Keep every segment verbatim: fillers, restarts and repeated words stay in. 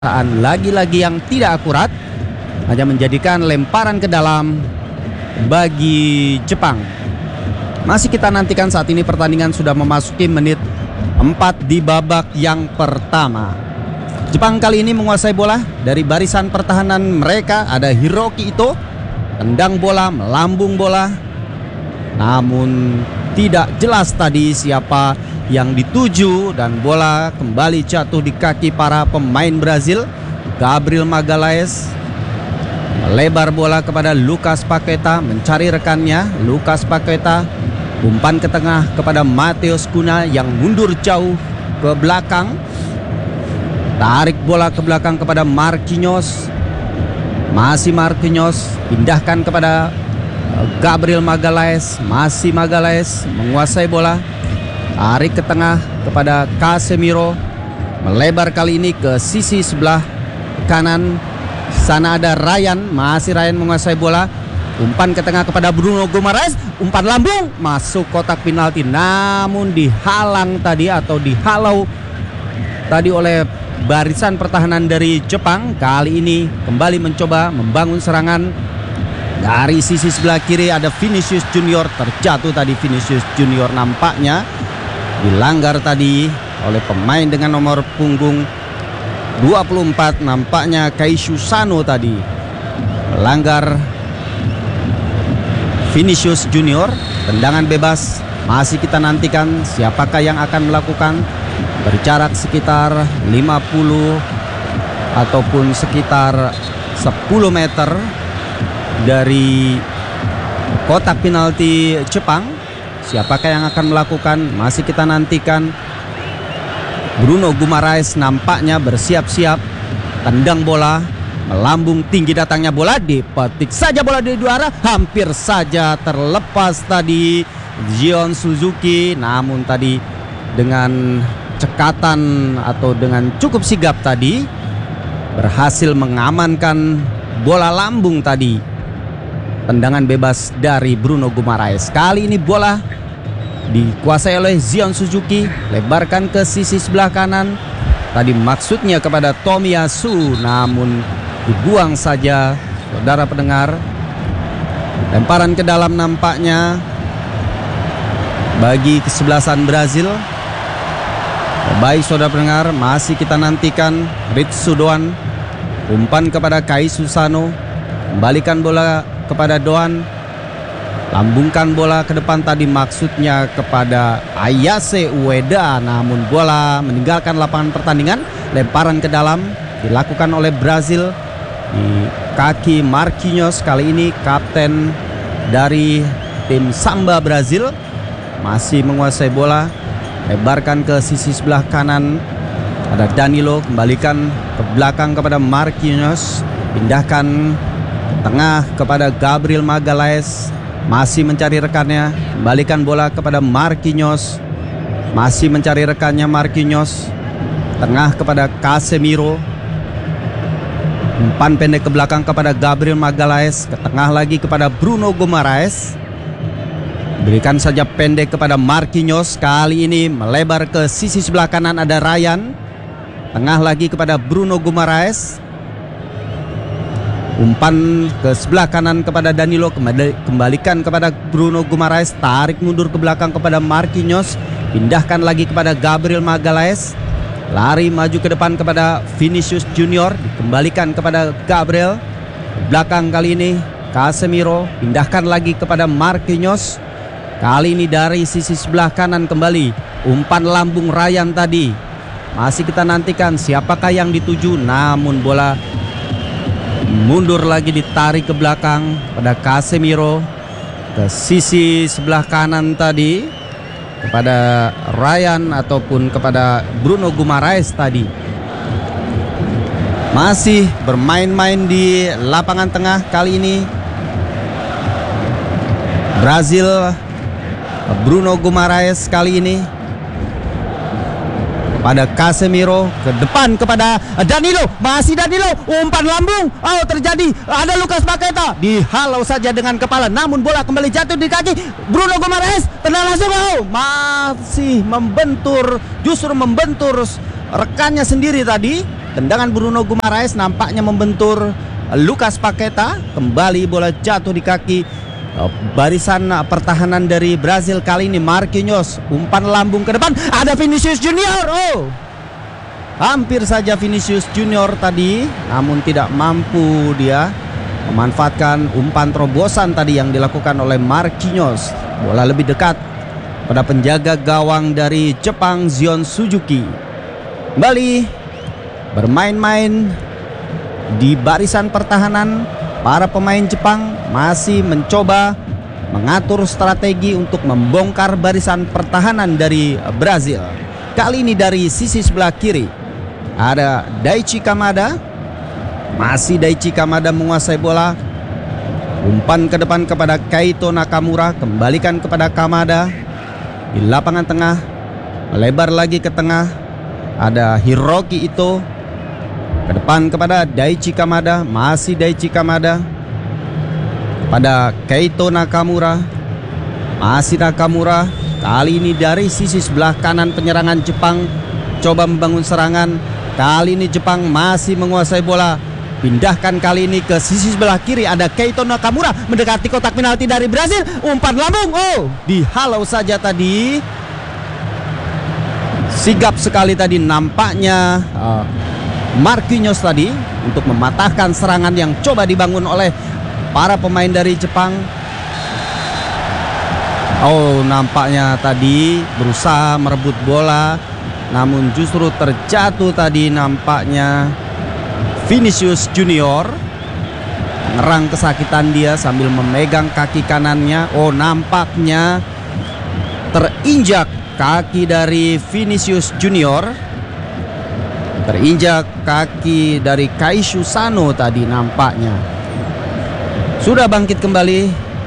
lagi-lagi yang tidak akurat, hanya menjadikan lemparan ke dalam bagi Jepang. Masih kita nantikan, saat ini pertandingan sudah memasuki menit empat di babak yang pertama. Jepang kali ini menguasai bola dari barisan pertahanan mereka. Ada Hiroki Ito, tendang bola, melambung bola, namun tidak jelas tadi siapa yang dituju, dan bola kembali jatuh di kaki para pemain Brazil. Gabriel Magalhaes melebar bola kepada Lucas Paqueta, mencari rekannya. Lucas Paqueta umpan ke tengah kepada Matheus Cunha yang mundur jauh ke belakang. Tarik bola ke belakang kepada Marquinhos. Masih Marquinhos, pindahkan kepada Gabriel Magalhaes. Masih Magalhaes menguasai bola, tarik ke tengah kepada Casemiro, melebar kali ini ke sisi sebelah kanan. Sana ada Ryan, masih Ryan menguasai bola, umpan ke tengah kepada Bruno Guimaraes, umpan lambung masuk kotak penalti, namun dihalang tadi atau dihalau tadi oleh barisan pertahanan dari Jepang. Kali ini kembali mencoba membangun serangan dari sisi sebelah kiri. Ada Vinicius Junior, terjatuh tadi Vinicius Junior, nampaknya dilanggar tadi oleh pemain dengan nomor punggung dua puluh empat, nampaknya Kaishu Sano tadi melanggar Vinicius Junior. Tendangan bebas masih kita nantikan, siapakah yang akan melakukan, berjarak sekitar lima puluh ataupun sekitar sepuluh meter dari kotak penalti Jepang. Siapakah yang akan melakukan, masih kita nantikan. Bruno Guimaraes nampaknya bersiap-siap, tendang bola, melambung tinggi datangnya bola, dipetik saja bola dari dua arah, hampir saja terlepas tadi Gion Suzuki, namun tadi dengan cekatan atau dengan cukup sigap tadi berhasil mengamankan bola lambung tadi. Tendangan bebas dari Bruno Guimaraes. Kali ini bola dikuasai oleh Gion Suzuki, lebarkan ke sisi sebelah kanan. Tadi maksudnya kepada Tomiyasu, namun dibuang saja, saudara pendengar. Lemparan ke dalam nampaknya bagi kesebelasan Brazil. Baik saudara pendengar, masih kita nantikan. Ritsu Doan, umpan kepada Kaishu Sano, kembalikan bola kepada Doan, lambungkan bola ke depan, tadi maksudnya kepada Ayase Ueda, namun bola meninggalkan lapangan pertandingan. Lemparan ke dalam dilakukan oleh Brazil di kaki Marquinhos, kali ini kapten dari tim Samba Brazil. Masih menguasai bola, lebarkan ke sisi sebelah kanan. Ada Danilo, kembalikan ke belakang kepada Marquinhos, pindahkan tengah kepada Gabriel Magalhaes, masih mencari rekannya, kembalikan bola kepada Marquinhos, masih mencari rekannya Marquinhos, tengah kepada Casemiro, umpan pendek ke belakang kepada Gabriel Magalhaes, ke tengah lagi kepada Bruno Guimaraes, berikan saja pendek kepada Marquinhos, kali ini melebar ke sisi sebelah kanan. Ada Ryan, tengah lagi kepada Bruno Guimaraes, umpan ke sebelah kanan kepada Danilo, kembalikan kepada Bruno Guimaraes, tarik mundur ke belakang kepada Marquinhos, pindahkan lagi kepada Gabriel Magalhaes, lari maju ke depan kepada Vinicius Junior, dikembalikan kepada Gabriel, belakang kali ini Casemiro, pindahkan lagi kepada Marquinhos, kali ini dari sisi sebelah kanan kembali, umpan lambung Ryan tadi, masih kita nantikan siapakah yang dituju, namun bola mundur lagi, ditarik ke belakang pada Casemiro, ke sisi sebelah kanan tadi kepada Ryan ataupun kepada Bruno Guimaraes tadi. Masih bermain-main di lapangan tengah kali ini Brazil. Bruno Guimaraes kali ini pada Casemiro, ke depan kepada Danilo, masih Danilo, umpan lambung, oh terjadi, ada Lucas Paqueta, dihalau saja dengan kepala, namun bola kembali jatuh di kaki Bruno Guimaraes, tendang langsung, oh masih membentur, justru membentur rekannya sendiri tadi. tendangan Bruno Guimaraes nampaknya membentur Lucas Paqueta. Kembali bola jatuh di kaki barisan pertahanan dari Brazil. Kali ini Marquinhos, umpan lambung ke depan, ada Vinicius Junior. Oh, hampir saja Vinicius Junior tadi, namun tidak mampu dia memanfaatkan umpan terobosan tadi yang dilakukan oleh Marquinhos. Bola lebih dekat pada penjaga gawang dari Jepang, Zion Suzuki. Kembali bermain-main di barisan pertahanan. Para pemain Jepang masih mencoba mengatur strategi untuk membongkar barisan pertahanan dari Brazil. Kali ini dari sisi sebelah kiri ada Daichi Kamada. Masih Daichi Kamada menguasai bola. Umpan ke depan kepada Kaito Nakamura, kembalikan kepada Kamada. Di lapangan tengah, lebar lagi ke tengah, ada Hiroki Ito. Ke depan kepada Daichi Kamada, masih Daichi Kamada. Pada Kaito Nakamura, masih Nakamura. Kali ini dari sisi sebelah kanan penyerangan Jepang coba membangun serangan. Kali ini Jepang masih menguasai bola. Pindahkan kali ini ke sisi sebelah kiri, ada Kaito Nakamura mendekati kotak penalti dari Brazil. Umpan lambung, oh, dihalau saja tadi. Sigap sekali tadi nampaknya uh, Marquinhos tadi untuk mematahkan serangan yang coba dibangun oleh para pemain dari Jepang. Oh, nampaknya tadi berusaha merebut bola, namun justru terjatuh tadi nampaknya Vinicius Junior. Ngerang kesakitan dia sambil memegang kaki kanannya. Oh, nampaknya terinjak kaki dari Vinicius Junior. Terinjak kaki dari Kaishu Sano tadi nampaknya. Sudah bangkit kembali.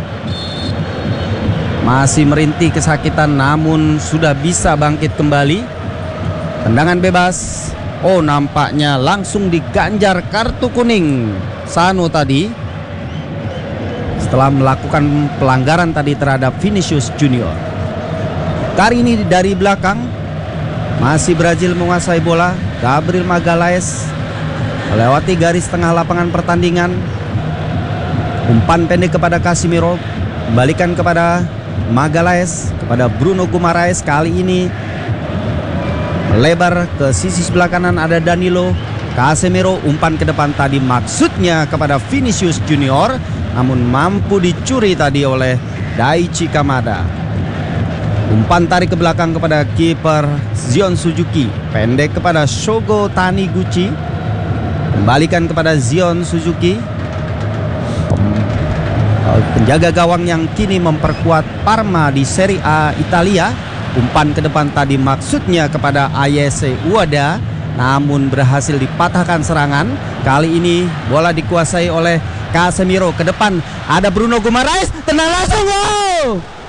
Masih merintih kesakitan namun sudah bisa bangkit kembali. Tendangan bebas. Oh, nampaknya langsung diganjar kartu kuning Sano tadi setelah melakukan pelanggaran tadi terhadap Vinicius Junior. Kali ini dari belakang masih Brazil menguasai bola. Gabriel Magalhaes melewati garis tengah lapangan pertandingan. Umpan pendek kepada Casemiro, kembalikan kepada Magalhaes, kepada Bruno Guimaraes. Kali ini melebar ke sisi sebelah kanan, ada Danilo. Casemiro, umpan ke depan tadi maksudnya kepada Vinicius Junior, namun mampu dicuri tadi oleh Daichi Kamada. Umpan tarik ke belakang kepada kiper Zion Suzuki, pendek kepada Shogo Taniguchi, kembalikan kepada Zion Suzuki. Penjaga gawang yang kini memperkuat Parma di Serie A Italia. Umpan ke depan tadi maksudnya kepada Ayase Ueda, namun berhasil dipatahkan serangan. Kali ini bola dikuasai oleh Casemiro. Ke depan ada Bruno Guimaraes, tenang langsung, wow!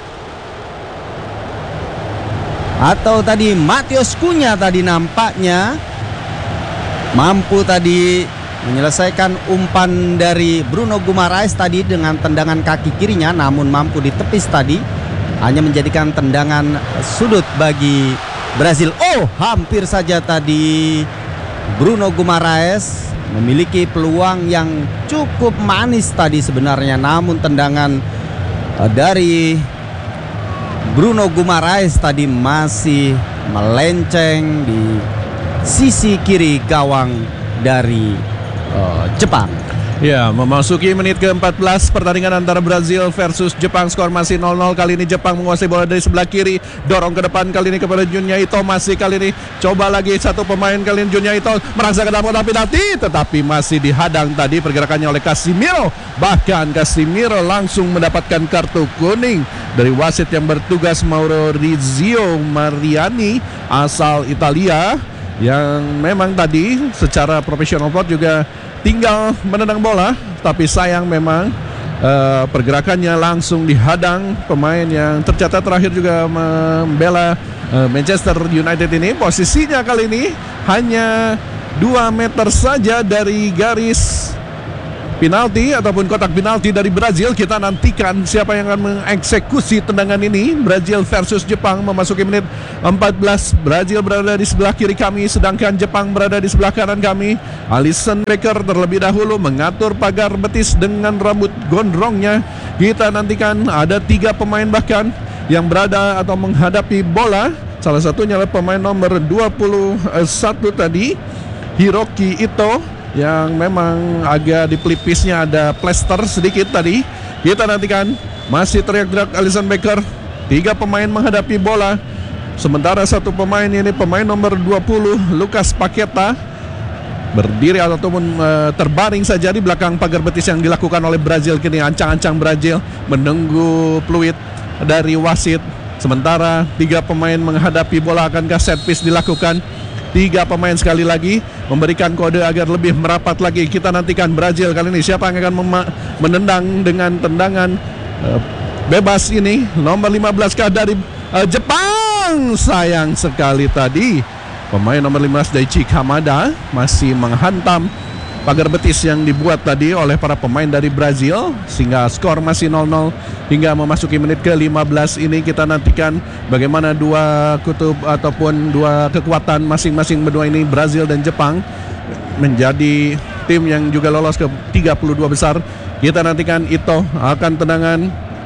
Atau tadi Matheus Cunha tadi nampaknya mampu tadi menyelesaikan umpan dari Bruno Guimaraes tadi dengan tendangan kaki kirinya, namun mampu ditepis tadi, hanya menjadikan tendangan sudut bagi Brazil. Oh, hampir saja tadi Bruno Guimaraes memiliki peluang yang cukup manis tadi sebenarnya, namun tendangan dari Bruno Guimaraes tadi masih melenceng di sisi kiri gawang dari uh, Jepang. Ya, memasuki menit ke empat belas pertandingan antara Brazil versus Jepang, skor masih nol nol. Kali ini Jepang menguasai bola dari sebelah kiri, dorong ke depan kali ini kepada Junya Ito. Masih kali ini coba lagi satu pemain, kali ini Junya Ito merasa ke dalam kotak penalti, tetapi masih dihadang tadi pergerakannya oleh Casemiro. Bahkan Casemiro langsung mendapatkan kartu kuning dari wasit yang bertugas, Maurizio Mariani, asal Italia, yang memang tadi secara profesional plot juga tinggal menendang bola, tapi sayang memang uh, pergerakannya langsung dihadang pemain yang tercatat terakhir juga membela uh, Manchester United ini. Posisinya kali ini hanya dua meter saja dari garis penalti ataupun kotak penalti dari Brazil. Kita nantikan siapa yang akan mengeksekusi tendangan ini. Brazil versus Jepang memasuki menit empat belas. Brazil berada di sebelah kiri kami, sedangkan Jepang berada di sebelah kanan kami. Alisson Becker terlebih dahulu mengatur pagar betis dengan rambut gondrongnya. Kita nantikan ada tiga pemain bahkan yang berada atau menghadapi bola. Salah satunya adalah pemain nomor dua puluh satu tadi, Hiroki Ito, yang memang agak di pelipisnya ada plester sedikit tadi. Kita nantikan masih teriak-teriak Alisson Becker. Tiga pemain menghadapi bola. Sementara satu pemain ini pemain nomor dua puluh Lucas Paqueta berdiri ataupun uh, terbaring saja di belakang pagar betis yang dilakukan oleh Brazil. Kini ancang-ancang Brazil menunggu fluid dari wasit. Sementara tiga pemain menghadapi bola, akankah set piece dilakukan? Tiga pemain sekali lagi memberikan kode agar lebih merapat lagi. Kita nantikan Brazil kali ini siapa yang akan menendang dengan tendangan uh, bebas ini. Nomor lima belas kah dari uh, Jepang? Sayang sekali tadi pemain nomor lima belas Daichi Kamada masih menghantam pagar betis yang dibuat tadi oleh para pemain dari Brazil, sehingga skor masih nol nol hingga memasuki menit ke lima belas ini. Kita nantikan bagaimana dua kutub ataupun dua kekuatan masing-masing berdua ini, Brazil dan Jepang, menjadi tim yang juga lolos ke tiga puluh dua besar. Kita nantikan Ito akan tendangan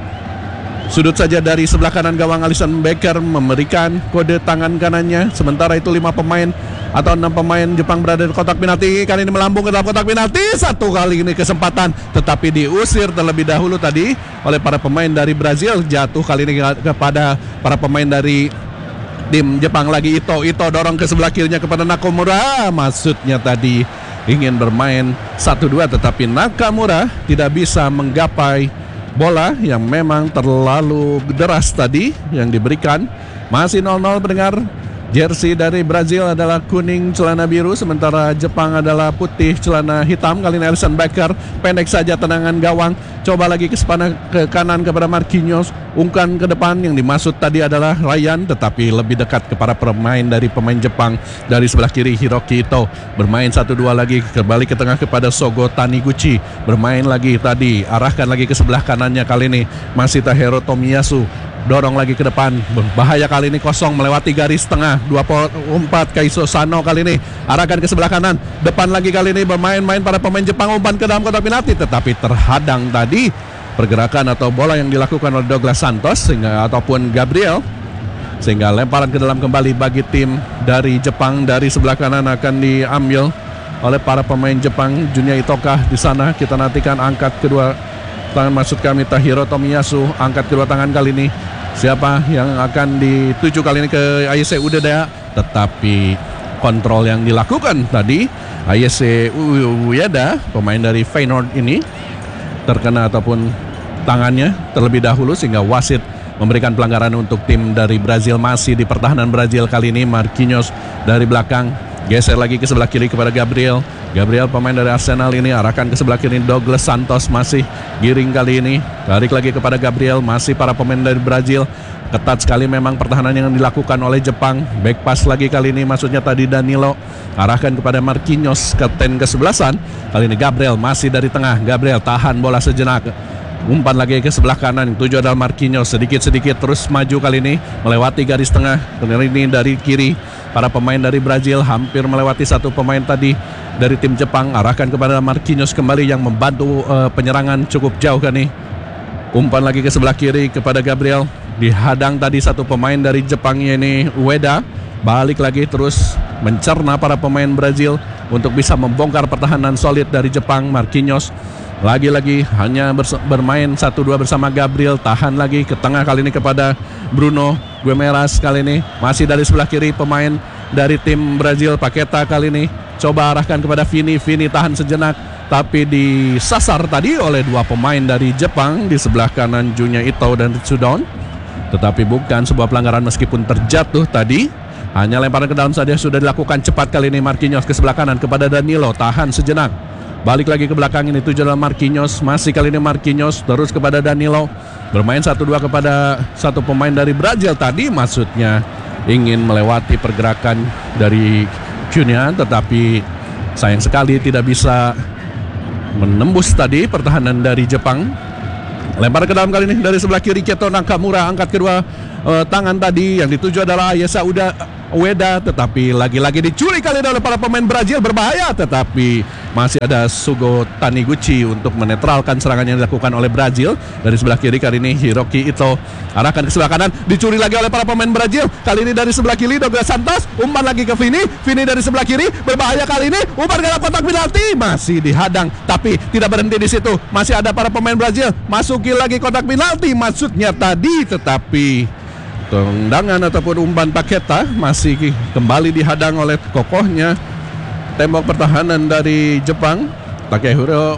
sudut saja dari sebelah kanan gawang. Alisson Becker memberikan kode tangan kanannya. Sementara itu lima pemain atau enam pemain Jepang berada di kotak penalti. Kali ini melambung ke dalam kotak penalti. Satu kali ini kesempatan, tetapi diusir terlebih dahulu tadi oleh para pemain dari Brazil. Jatuh kali ini kepada para pemain dari tim Jepang lagi. Ito, Ito dorong ke sebelah kirinya kepada Nakamura. Maksudnya tadi ingin bermain satu dua, tetapi Nakamura tidak bisa menggapai bola yang memang terlalu deras tadi yang diberikan. Masih nol nol pendengar. Jersey dari Brazil adalah kuning celana biru, sementara Jepang adalah putih celana hitam. Kali ini Alisson Becker pendek saja tendangan gawang. Coba lagi ke sepana ke kanan kepada Marquinhos. Ungkan ke depan, yang dimaksud tadi adalah Ryan, tetapi lebih dekat kepada pemain dari pemain Jepang. Dari sebelah kiri Hiroki Ito bermain satu dua lagi, kembali ke tengah kepada Sogo Taniguchi. Bermain lagi tadi, arahkan lagi ke sebelah kanannya. Kali ini masih Takeru Tomiyasu. Dorong lagi ke depan, berbahaya kali ini, kosong melewati garis tengah. Dua puluh empat Kaiso Sano kali ini arahkan ke sebelah kanan. Depan lagi kali ini bermain-main para pemain Jepang, umpan ke dalam kotak penalti, tetapi terhadang tadi pergerakan atau bola yang dilakukan oleh Douglas Santos sehingga ataupun Gabriel, sehingga lemparan ke dalam kembali bagi tim dari Jepang. Dari sebelah kanan akan diambil oleh para pemain Jepang. Junya Itoka di sana. Kita nantikan angkat kedua tangan, maksud kami Takeru Tomiyasu, angkat kedua tangan kali ini. Siapa yang akan dituju kali ini ke Ayase Ueda, tetapi kontrol yang dilakukan tadi Ayase Ueda, pemain dari Feyenoord ini, terkena ataupun tangannya terlebih dahulu, sehingga wasit memberikan pelanggaran untuk tim dari Brazil. Masih di pertahanan Brazil kali ini. Marquinhos dari belakang geser lagi ke sebelah kiri kepada Gabriel. Gabriel pemain dari Arsenal ini arahkan ke sebelah kiri. Douglas Santos masih giring kali ini, tarik lagi kepada Gabriel. Masih para pemain dari Brazil. Ketat sekali memang pertahanan yang dilakukan oleh Jepang. Back pass lagi kali ini, maksudnya tadi Danilo, arahkan kepada Marquinhos, kapten kesebelasan. Kali ini Gabriel masih dari tengah. Gabriel tahan bola sejenak, umpan lagi ke sebelah kanan. Tujuh adalah Marquinhos, sedikit-sedikit terus maju kali ini melewati garis tengah. Kali ini dari kiri para pemain dari Brazil hampir melewati satu pemain tadi dari tim Jepang. Arahkan kepada Marquinhos kembali yang membantu uh, penyerangan cukup jauh kan nih. Umpan lagi ke sebelah kiri kepada Gabriel. Dihadang tadi satu pemain dari Jepang ini, Ueda. Balik lagi terus mencerna para pemain Brazil untuk bisa membongkar pertahanan solid dari Jepang. Marquinhos lagi-lagi hanya bermain satu dua bersama Gabriel. Tahan lagi ke tengah kali ini kepada Bruno Guimarães. Kali ini masih dari sebelah kiri pemain dari tim Brazil, Paqueta kali ini coba arahkan kepada Vini. Vini tahan sejenak, tapi disasar tadi oleh dua pemain dari Jepang di sebelah kanan, Junya Ito dan Ritsudon. Tetapi bukan sebuah pelanggaran meskipun terjatuh tadi. Hanya lemparan ke dalam saja sudah dilakukan cepat kali ini. Marquinhos ke sebelah kanan kepada Danilo, tahan sejenak. Balik lagi ke belakang ini, tujuh adalah Marquinhos. Masih kali ini Marquinhos terus kepada Danilo. Bermain satu dua kepada satu pemain dari Brazil tadi. Maksudnya ingin melewati pergerakan dari Cunha, tetapi sayang sekali tidak bisa menembus tadi pertahanan dari Jepang. Lempar ke dalam kali ini dari sebelah kiri Keto Nakamura, angkat kedua uh, tangan tadi yang dituju adalah Ayesa Uda Ueda, tetapi lagi-lagi dicuri kali ini oleh para pemain Brazil, berbahaya, tetapi masih ada Sugo Taniguchi untuk menetralkan serangan yang dilakukan oleh Brazil. Dari sebelah kiri kali ini Hiroki Ito arahkan ke sebelah kanan, dicuri lagi oleh para pemain Brazil. Kali ini dari sebelah kiri Douglas Santos, umpan lagi ke Vini, Vini dari sebelah kiri, berbahaya kali ini, umpan ke dalam kotak penalti, masih dihadang, tapi tidak berhenti di situ. Masih ada para pemain Brazil, masuki lagi kotak penalti, maksudnya tadi, tetapi tendangan ataupun umpan Paketa masih kembali dihadang oleh kokohnya tembok pertahanan dari Jepang. Takehiro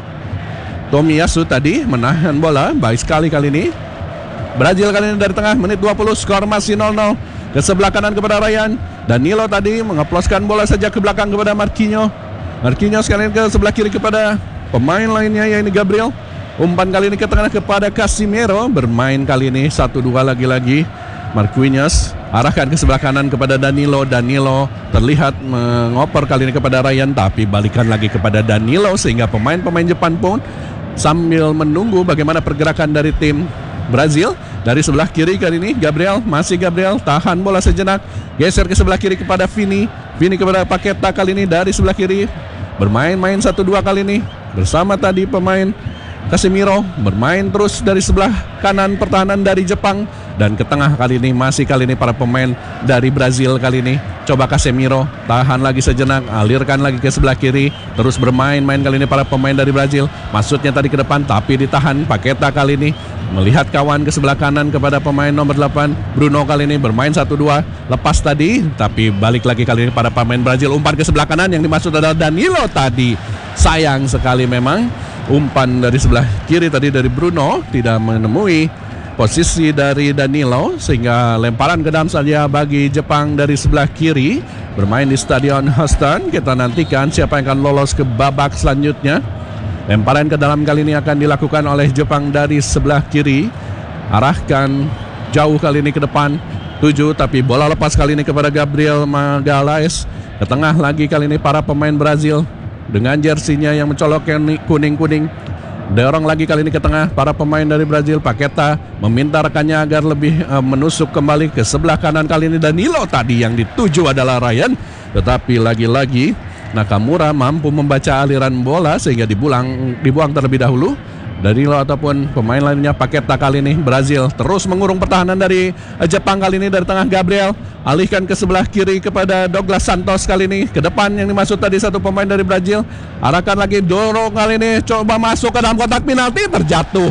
Tomiyasu tadi menahan bola baik sekali kali ini. Brazil kali ini dari tengah, menit dua puluh, skor masih nol nol. Ke sebelah kanan kepada Ryan. Danilo tadi mengeploskan bola saja ke belakang kepada Marquinhos. Marquinhos kali ini ke sebelah kiri kepada pemain lainnya, yaitu Gabriel. Umpan kali ini ke tengah kepada Casimiro. Bermain kali ini satu dua lagi-lagi. Marquinhos arahkan ke sebelah kanan kepada Danilo. Danilo terlihat mengoper kali ini kepada Ryan, tapi balikan lagi kepada Danilo, sehingga pemain-pemain Jepang pun sambil menunggu bagaimana pergerakan dari tim Brazil. Dari sebelah kiri kali ini Gabriel, masih Gabriel, tahan bola sejenak, geser ke sebelah kiri kepada Vini. Vini kepada Paketa kali ini dari sebelah kiri, bermain-main satu dua kali ini bersama tadi pemain Casemiro, bermain terus dari sebelah kanan pertahanan dari Jepang. Dan ke tengah kali ini masih kali ini para pemain dari Brazil kali ini. Coba Casemiro, tahan lagi sejenak, alirkan lagi ke sebelah kiri, terus bermain-main kali ini para pemain dari Brazil. Maksudnya tadi ke depan, tapi ditahan. Paketa kali ini melihat kawan ke sebelah kanan kepada pemain nomor delapan Bruno kali ini, bermain satu dua, lepas tadi, tapi balik lagi kali ini pada pemain Brazil. Umpan ke sebelah kanan yang dimaksud adalah Danilo tadi. Sayang sekali memang umpan dari sebelah kiri tadi dari Bruno tidak menemui posisi dari Danilo, sehingga lemparan ke dalam saja bagi Jepang dari sebelah kiri. Bermain di Stadion Houston. Kita nantikan siapa yang akan lolos ke babak selanjutnya. Lemparan ke dalam kali ini akan dilakukan oleh Jepang dari sebelah kiri. Arahkan jauh kali ini ke depan tujuh, tapi bola lepas kali ini kepada Gabriel Magalhaes. Ke tengah lagi kali ini para pemain Brazil dengan jersinya yang mencolok kuning-kuning. Dorong lagi kali ini ke tengah para pemain dari Brazil. Paketa meminta rekannya agar lebih uh, menusuk kembali ke sebelah kanan. Kali ini Danilo tadi yang dituju adalah Ryan, tetapi lagi-lagi Nakamura mampu membaca aliran bola sehingga dibuang, dibuang terlebih dahulu. Danilo ataupun pemain lainnya. Paketa kali ini Brazil terus mengurung pertahanan dari Jepang kali ini dari tengah. Gabriel alihkan ke sebelah kiri kepada Douglas Santos kali ini. Ke depan yang dimaksud tadi satu pemain dari Brazil. Arahkan lagi, dorong kali ini, coba masuk ke dalam kotak penalti, terjatuh.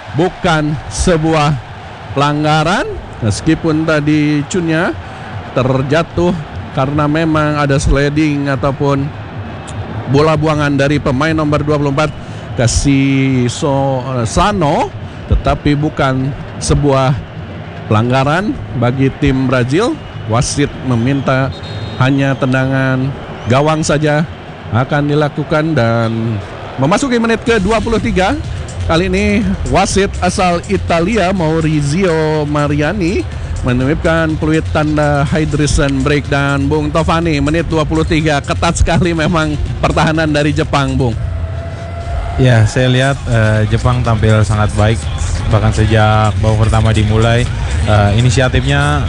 Bukan sebuah pelanggaran, meskipun tadi Cunnya terjatuh karena memang ada sliding ataupun bola buangan dari pemain nomor dua puluh empat Kasih so, Sano, tetapi bukan sebuah pelanggaran bagi tim Brazil. Wasit meminta hanya tendangan gawang saja akan dilakukan. Dan memasuki menit ke dua puluh tiga, kali ini wasit asal Italia Maurizio Mariani menitipkan peluit tanda hydration break. Dan Bung Tovani, menit dua puluh tiga, ketat sekali memang pertahanan dari Jepang, Bung. Ya, saya lihat uh, Jepang tampil sangat baik. Bahkan sejak babak pertama dimulai, uh, inisiatifnya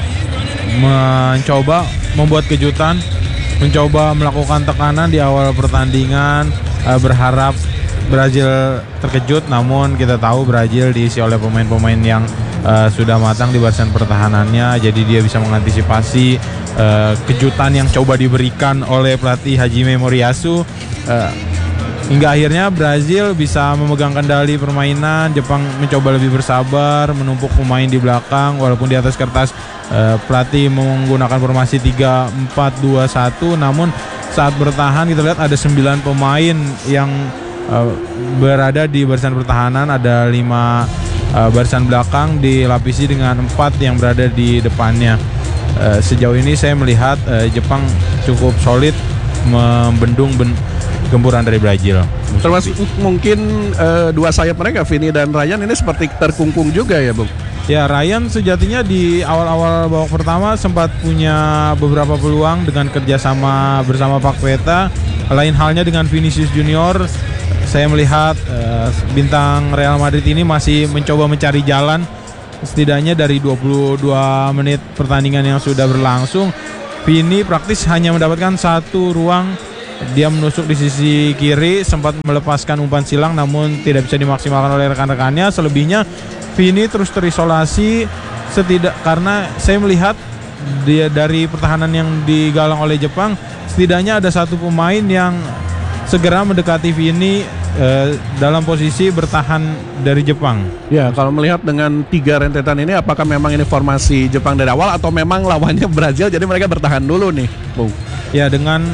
mencoba membuat kejutan, mencoba melakukan tekanan di awal pertandingan, uh, berharap Brazil terkejut. Namun kita tahu Brazil diisi oleh pemain-pemain yang uh, sudah matang di barisan pertahanannya, jadi dia bisa mengantisipasi uh, kejutan yang coba diberikan oleh pelatih Hajime Moriyasu. uh, Hingga akhirnya Brazil bisa memegang kendali permainan. Jepang mencoba lebih bersabar, menumpuk pemain di belakang. Walaupun di atas kertas eh, pelatih menggunakan formasi tiga empat dua satu, namun saat bertahan kita lihat ada sembilan pemain yang eh, berada di barisan pertahanan. Ada lima eh, barisan belakang dilapisi dengan empat yang berada di depannya. Eh, sejauh ini saya melihat eh, Jepang cukup solid membendung ben- gempuran dari Brazil. Termasuk mungkin uh, dua sayap mereka, Vini dan Ryan, ini seperti terkungkung juga ya, Bung? Ya, Ryan sejatinya di awal-awal babak pertama sempat punya beberapa peluang dengan kerjasama bersama Paketa. Lain halnya dengan Vinicius Junior, saya melihat uh, bintang Real Madrid ini masih mencoba mencari jalan. Setidaknya dari dua puluh dua menit pertandingan yang sudah berlangsung, Vini praktis hanya mendapatkan satu ruang. Dia menusuk di sisi kiri, sempat melepaskan umpan silang namun tidak bisa dimaksimalkan oleh rekan-rekannya. Selebihnya Vini terus terisolasi, setidak karena saya melihat dia dari pertahanan yang digalang oleh Jepang, setidaknya ada satu pemain yang segera mendekati Vini eh, dalam posisi bertahan dari Jepang. Ya, kalau melihat dengan tiga rentetan ini, apakah memang ini formasi Jepang dari awal atau memang lawannya Brazil, jadi mereka bertahan dulu nih, Bung? Ya, dengan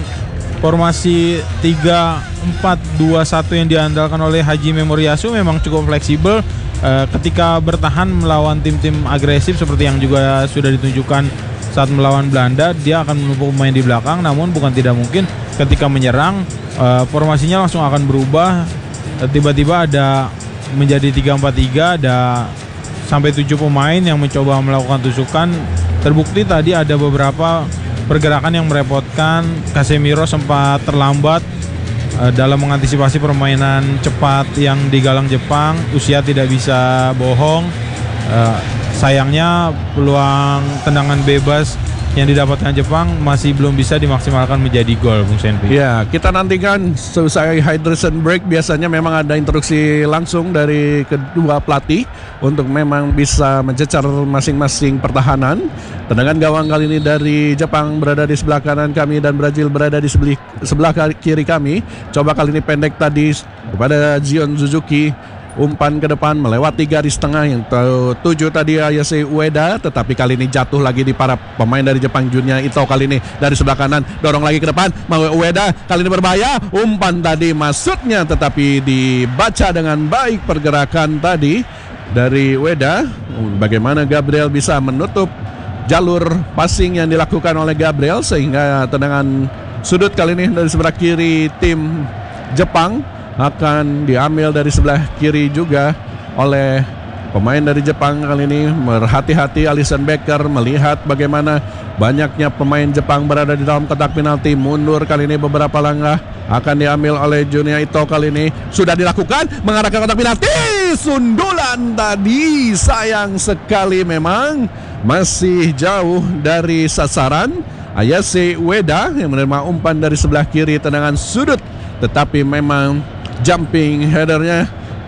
formasi tiga empat dua satu yang diandalkan oleh Hajime Moriyasu memang cukup fleksibel eh, ketika bertahan melawan tim-tim agresif seperti yang juga sudah ditunjukkan saat melawan Belanda. Dia akan menumpuk pemain di belakang, namun bukan tidak mungkin ketika menyerang eh, formasinya langsung akan berubah. Eh, tiba-tiba ada menjadi tiga empat tiga, ada sampai tujuh pemain yang mencoba melakukan tusukan. Terbukti tadi ada beberapa pergerakan yang merepotkan. Casemiro sempat terlambat uh, dalam mengantisipasi permainan cepat yang digalang Jepang. Usia tidak bisa bohong. Uh, sayangnya peluang tendangan bebas yang didapatkan Jepang masih belum bisa dimaksimalkan menjadi gol, Bung Senpi. Ya, kita nantikan selesai hydration break. Biasanya memang ada instruksi langsung dari kedua pelatih untuk memang bisa mencecar masing-masing pertahanan. Tendangan gawang kali ini dari Jepang berada di sebelah kanan kami dan Brazil berada di sebelah, sebelah kiri kami. Coba kali ini pendek tadi kepada Zion Suzuki. Umpan ke depan melewati garis tengah yang tujuh tadi Ayase Ueda, tetapi kali ini jatuh lagi di para pemain dari Jepang. Junya Ito kali ini dari sebelah kanan dorong lagi ke depan, mau Ueda kali ini berbahaya. Umpan tadi maksudnya tetapi dibaca dengan baik pergerakan tadi dari Ueda. Bagaimana Gabriel bisa menutup jalur passing yang dilakukan oleh Gabriel sehingga tendangan sudut kali ini dari sebelah kiri tim Jepang akan diambil dari sebelah kiri juga oleh pemain dari Jepang. Kali ini berhati-hati Alisson Becker melihat bagaimana banyaknya pemain Jepang berada di dalam kotak penalti. Mundur kali ini beberapa langkah, akan diambil oleh Junya Ito. Kali ini sudah dilakukan mengarah ke kotak penalti. Sundulan tadi sayang sekali, memang masih jauh dari sasaran. Ayase Ueda yang menerima umpan dari sebelah kiri, tendangan sudut, tetapi memang jumping headernya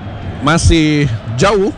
masih jauh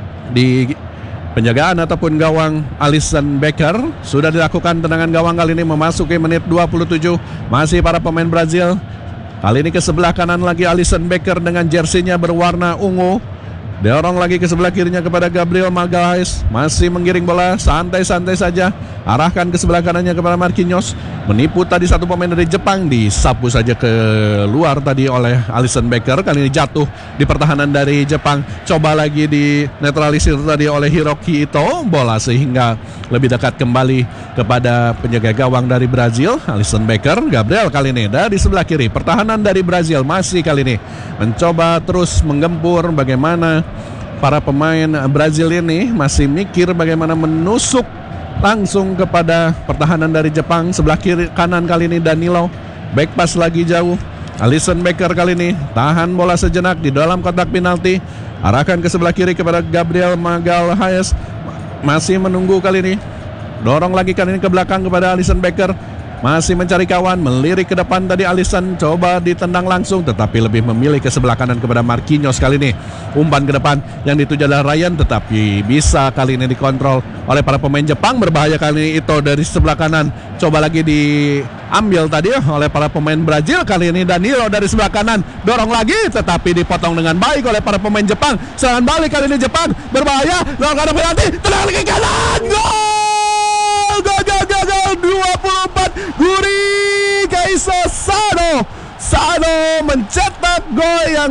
di penjagaan ataupun gawang Alisson Becker. Sudah dilakukan tendangan gawang kali ini memasuki menit dua puluh tujuh. Masih para pemain Brazil. Kali ini ke sebelah kanan lagi Alisson Becker dengan jersinya berwarna ungu. Dorong lagi ke sebelah kirinya kepada Gabriel Magalhaes. Masih menggiring bola santai-santai saja. Arahkan ke sebelah kanannya kepada Marquinhos. Menipu tadi satu pemain dari Jepang. Disapu saja ke luar tadi oleh Alisson Becker. Kali ini jatuh di pertahanan dari Jepang. Coba lagi di netralisir tadi oleh Hiroki Ito. Bola sehingga lebih dekat kembali kepada penjaga gawang dari Brazil, Alisson Becker. Gabriel kali ini dari sebelah kiri. Pertahanan dari Brazil masih kali ini mencoba terus menggempur. Bagaimana para pemain Brazil ini masih mikir bagaimana menusuk langsung kepada pertahanan dari Jepang. Sebelah kiri kanan kali ini Danilo, back pass lagi jauh. Alisson Becker kali ini tahan bola sejenak di dalam kotak penalti, arahkan ke sebelah kiri kepada Gabriel Magalhaes. Masih menunggu kali ini, dorong lagi kali ini ke belakang kepada Alisson Becker. Masih mencari kawan, melirik ke depan tadi Alisson, coba ditendang langsung tetapi lebih memilih ke sebelah kanan kepada Marquinhos. Kali ini umpan ke depan yang dituju adalah Ryan, tetapi bisa kali ini dikontrol oleh para pemain Jepang. Berbahaya kali ini Ito dari sebelah kanan, coba lagi diambil tadi oleh para pemain Brazil. Kali ini Danilo dari sebelah kanan, dorong lagi tetapi dipotong dengan baik oleh para pemain Jepang. Serangan balik kali ini Jepang, berbahaya, dorong ke penalti, tendang lagi kanan, gol! Gagal, gagal, dua puluh empat. Guri Kaiso Sano Sano mencetak gol yang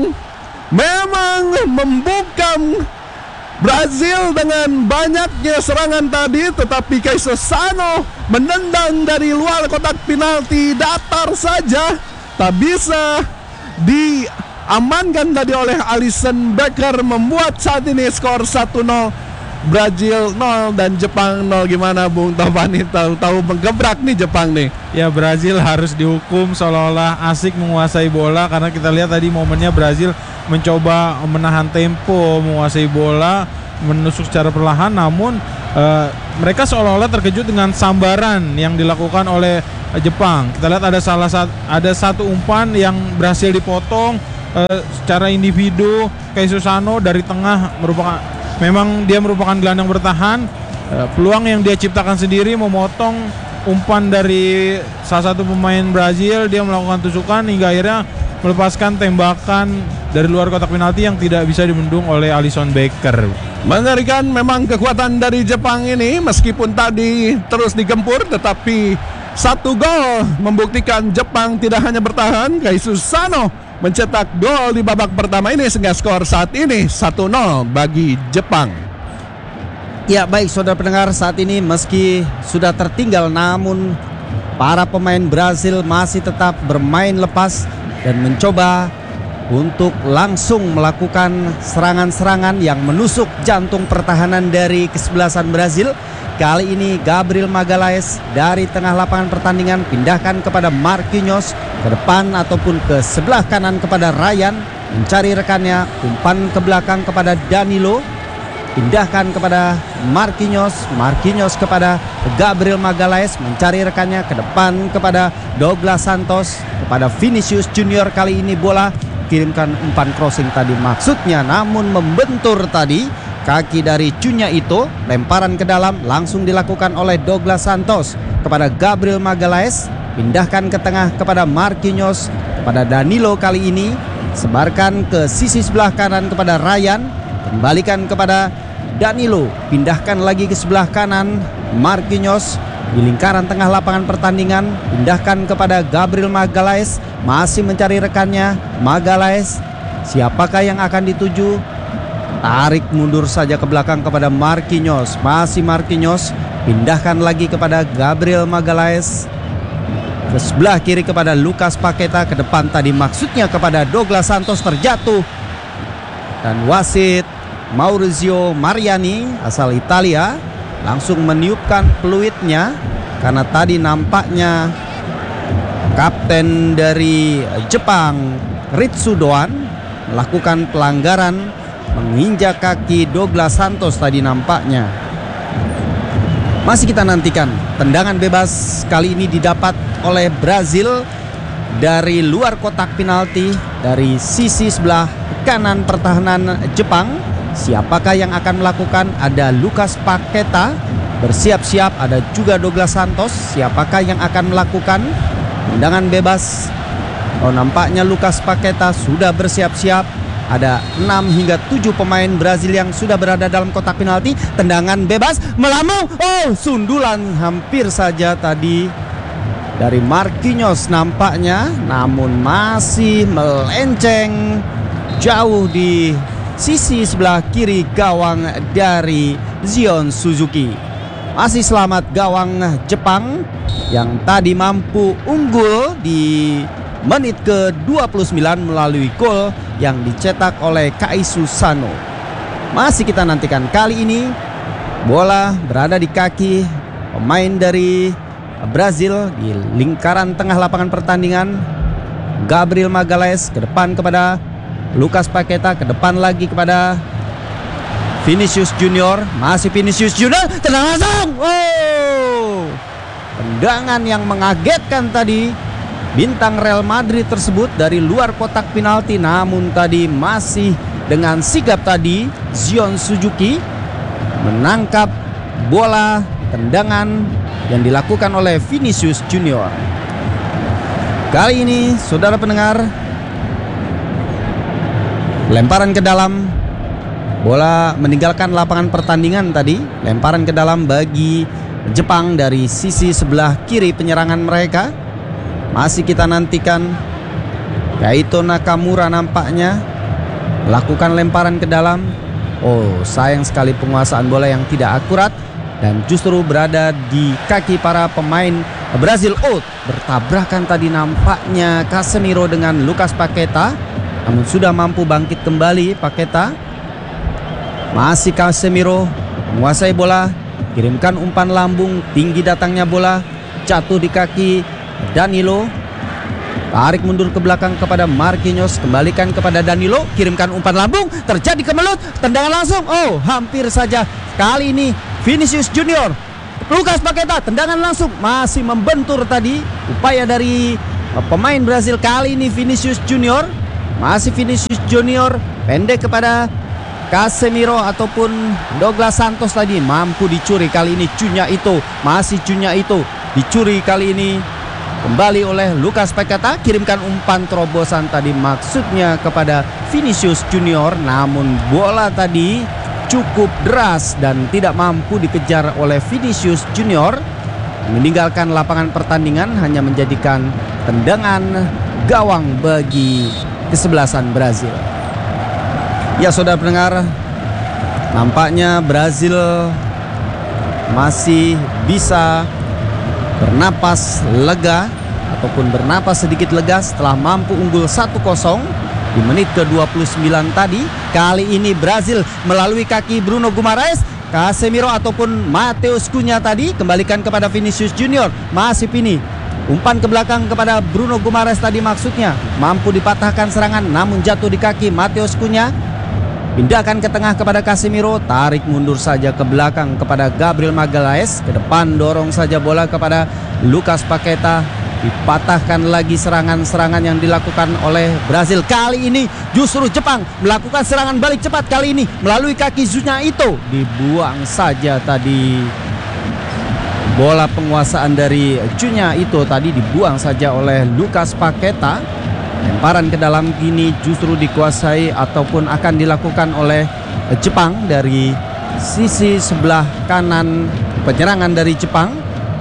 memang membungkam Brazil dengan banyaknya serangan tadi, tetapi Kaiso Sano menendang dari luar kotak penalti datar saja, tak bisa diamankan tadi oleh Alisson Becker, membuat saat ini skor satu nol Brazil nol dan Jepang nol. Gimana Bung Topani, tahu-tahu menggebrak nih Jepang nih. Ya, Brazil harus dihukum seolah-olah asik menguasai bola, karena kita lihat tadi momennya Brazil mencoba menahan tempo, menguasai bola, menusuk secara perlahan, namun uh, mereka seolah-olah terkejut dengan sambaran yang dilakukan oleh uh, Jepang. Kita lihat ada salah satu ada satu umpan yang berhasil dipotong uh, secara individu. Keisu Sano dari tengah merupakan memang dia merupakan gelandang bertahan. Uh, peluang yang dia ciptakan sendiri memotong umpan dari salah satu pemain Brazil. Dia melakukan tusukan hingga akhirnya melepaskan tembakan dari luar kotak penalti yang tidak bisa dibendung oleh Alisson Becker. Mengerikan memang kekuatan dari Jepang ini, meskipun tadi terus digempur, tetapi satu gol membuktikan Jepang tidak hanya bertahan. Keisu Sano mencetak gol di babak pertama ini sehingga skor saat ini satu nol bagi Jepang. Ya, baik saudara pendengar, saat ini meski sudah tertinggal namun para pemain Brazil masih tetap bermain lepas dan mencoba untuk langsung melakukan serangan-serangan yang menusuk jantung pertahanan dari kesebelasan Brazil. Kali ini Gabriel Magalhaes dari tengah lapangan pertandingan pindahkan kepada Marquinhos, ke depan ataupun ke sebelah kanan kepada Ryan, mencari rekannya, umpan ke belakang kepada Danilo, pindahkan kepada Marquinhos, Marquinhos kepada Gabriel Magalhaes, mencari rekannya, ke depan kepada Douglas Santos, kepada Vinicius Junior. Kali ini bola kirimkan umpan crossing tadi maksudnya, namun membentur tadi kaki dari Cunha itu. Lemparan ke dalam langsung dilakukan oleh Douglas Santos kepada Gabriel Magalhaes, pindahkan ke tengah kepada Marquinhos, kepada Danilo. Kali ini sebarkan ke sisi sebelah kanan kepada Ryan, kembalikan kepada Danilo, pindahkan lagi ke sebelah kanan Marquinhos di lingkaran tengah lapangan pertandingan, pindahkan kepada Gabriel Magalhaes, masih mencari rekannya. Magalhaes, siapakah yang akan dituju? Tarik mundur saja ke belakang kepada Marquinhos, masih Marquinhos, pindahkan lagi kepada Gabriel Magalhaes, ke sebelah kiri kepada Lucas Paqueta, ke depan tadi maksudnya kepada Douglas Santos, terjatuh dan wasit Maurizio Mariani asal Italia langsung meniupkan peluitnya karena tadi nampaknya kapten dari Jepang Ritsu Doan melakukan pelanggaran menginjak kaki Douglas Santos tadi nampaknya. Masih kita nantikan tendangan bebas kali ini didapat oleh Brazil dari luar kotak penalti dari sisi sebelah kanan pertahanan Jepang. Siapakah yang akan melakukan? Ada Lucas Paqueta bersiap-siap, ada juga Douglas Santos. Siapakah yang akan melakukan tendangan bebas? Oh, nampaknya Lucas Paqueta sudah bersiap-siap. Ada enam hingga tujuh pemain Brazil yang sudah berada dalam kotak penalti. Tendangan bebas melambung. Oh, sundulan hampir saja tadi dari Marquinhos nampaknya, namun masih melenceng jauh di sisi sebelah kiri gawang dari Zion Suzuki. Masih selamat gawang Jepang yang tadi mampu unggul di menit ke dua puluh sembilan melalui gol yang dicetak oleh Keisu Sano. Masih kita nantikan kali ini bola berada di kaki pemain dari Brazil di lingkaran tengah lapangan pertandingan. Gabriel Magalhaes ke depan kepada Lucas Paqueta, ke depan lagi kepada Vinicius Junior, masih Vinicius Junior, tendangan langsung. Oh, tendangan yang mengagetkan tadi bintang Real Madrid tersebut dari luar kotak penalti, namun tadi masih dengan sigap tadi Zion Suzuki menangkap bola tendangan yang dilakukan oleh Vinicius Junior. Kali ini saudara pendengar, lemparan ke dalam, bola meninggalkan lapangan pertandingan tadi. Lemparan ke dalam bagi Jepang dari sisi sebelah kiri penyerangan mereka. Masih kita nantikan Kaito Nakamura nampaknya melakukan lemparan ke dalam. Oh, sayang sekali penguasaan bola yang tidak akurat dan justru berada di kaki para pemain Brazil. Oh, bertabrakan tadi nampaknya Casemiro dengan Lucas Paqueta, namun sudah mampu bangkit kembali Paqueta. Masih Casemiro menguasai bola, kirimkan umpan lambung, tinggi datangnya bola, jatuh di kaki Danilo. Tarik mundur ke belakang kepada Marquinhos, kembalikan kepada Danilo, kirimkan umpan lambung, terjadi kemelut, tendangan langsung. Oh, hampir saja kali ini Vinicius Junior. Lucas Paqueta, tendangan langsung, masih membentur tadi upaya dari pemain Brazil. Kali ini Vinicius Junior, masih Vinicius Junior, pendek kepada Casemiro ataupun Douglas Santos tadi, mampu dicuri kali ini. Cunha itu, masih Cunha itu, dicuri kali ini kembali oleh Lucas Paqueta, kirimkan umpan terobosan tadi maksudnya kepada Vinicius Junior, namun bola tadi cukup deras dan tidak mampu dikejar oleh Vinicius Junior, meninggalkan lapangan pertandingan, hanya menjadikan tendangan gawang bagi kesebelasan Brazil. Ya saudara pendengar, nampaknya Brazil masih bisa bernapas lega ataupun bernapas sedikit lega setelah mampu unggul satu kosong di menit ke dua puluh sembilan tadi. Kali ini Brazil melalui kaki Bruno Guimaraes, Casemiro ataupun Matheus Cunha tadi, kembalikan kepada Vinicius Junior. Masih Vini, umpan ke belakang kepada Bruno Guimaraes tadi maksudnya, mampu dipatahkan serangan namun jatuh di kaki Matheus Cunha. Pindahkan ke tengah kepada Casemiro, tarik mundur saja ke belakang kepada Gabriel Magalhaes, ke depan dorong saja bola kepada Lucas Paqueta, dipatahkan lagi serangan-serangan yang dilakukan oleh Brazil. Kali ini justru Jepang melakukan serangan balik cepat, kali ini melalui kaki Cunha itu, dibuang saja tadi bola penguasaan dari Cunha itu tadi, dibuang saja oleh Lucas Paqueta. Lemparan ke dalam kini justru dikuasai ataupun akan dilakukan oleh Jepang dari sisi sebelah kanan penyerangan dari Jepang.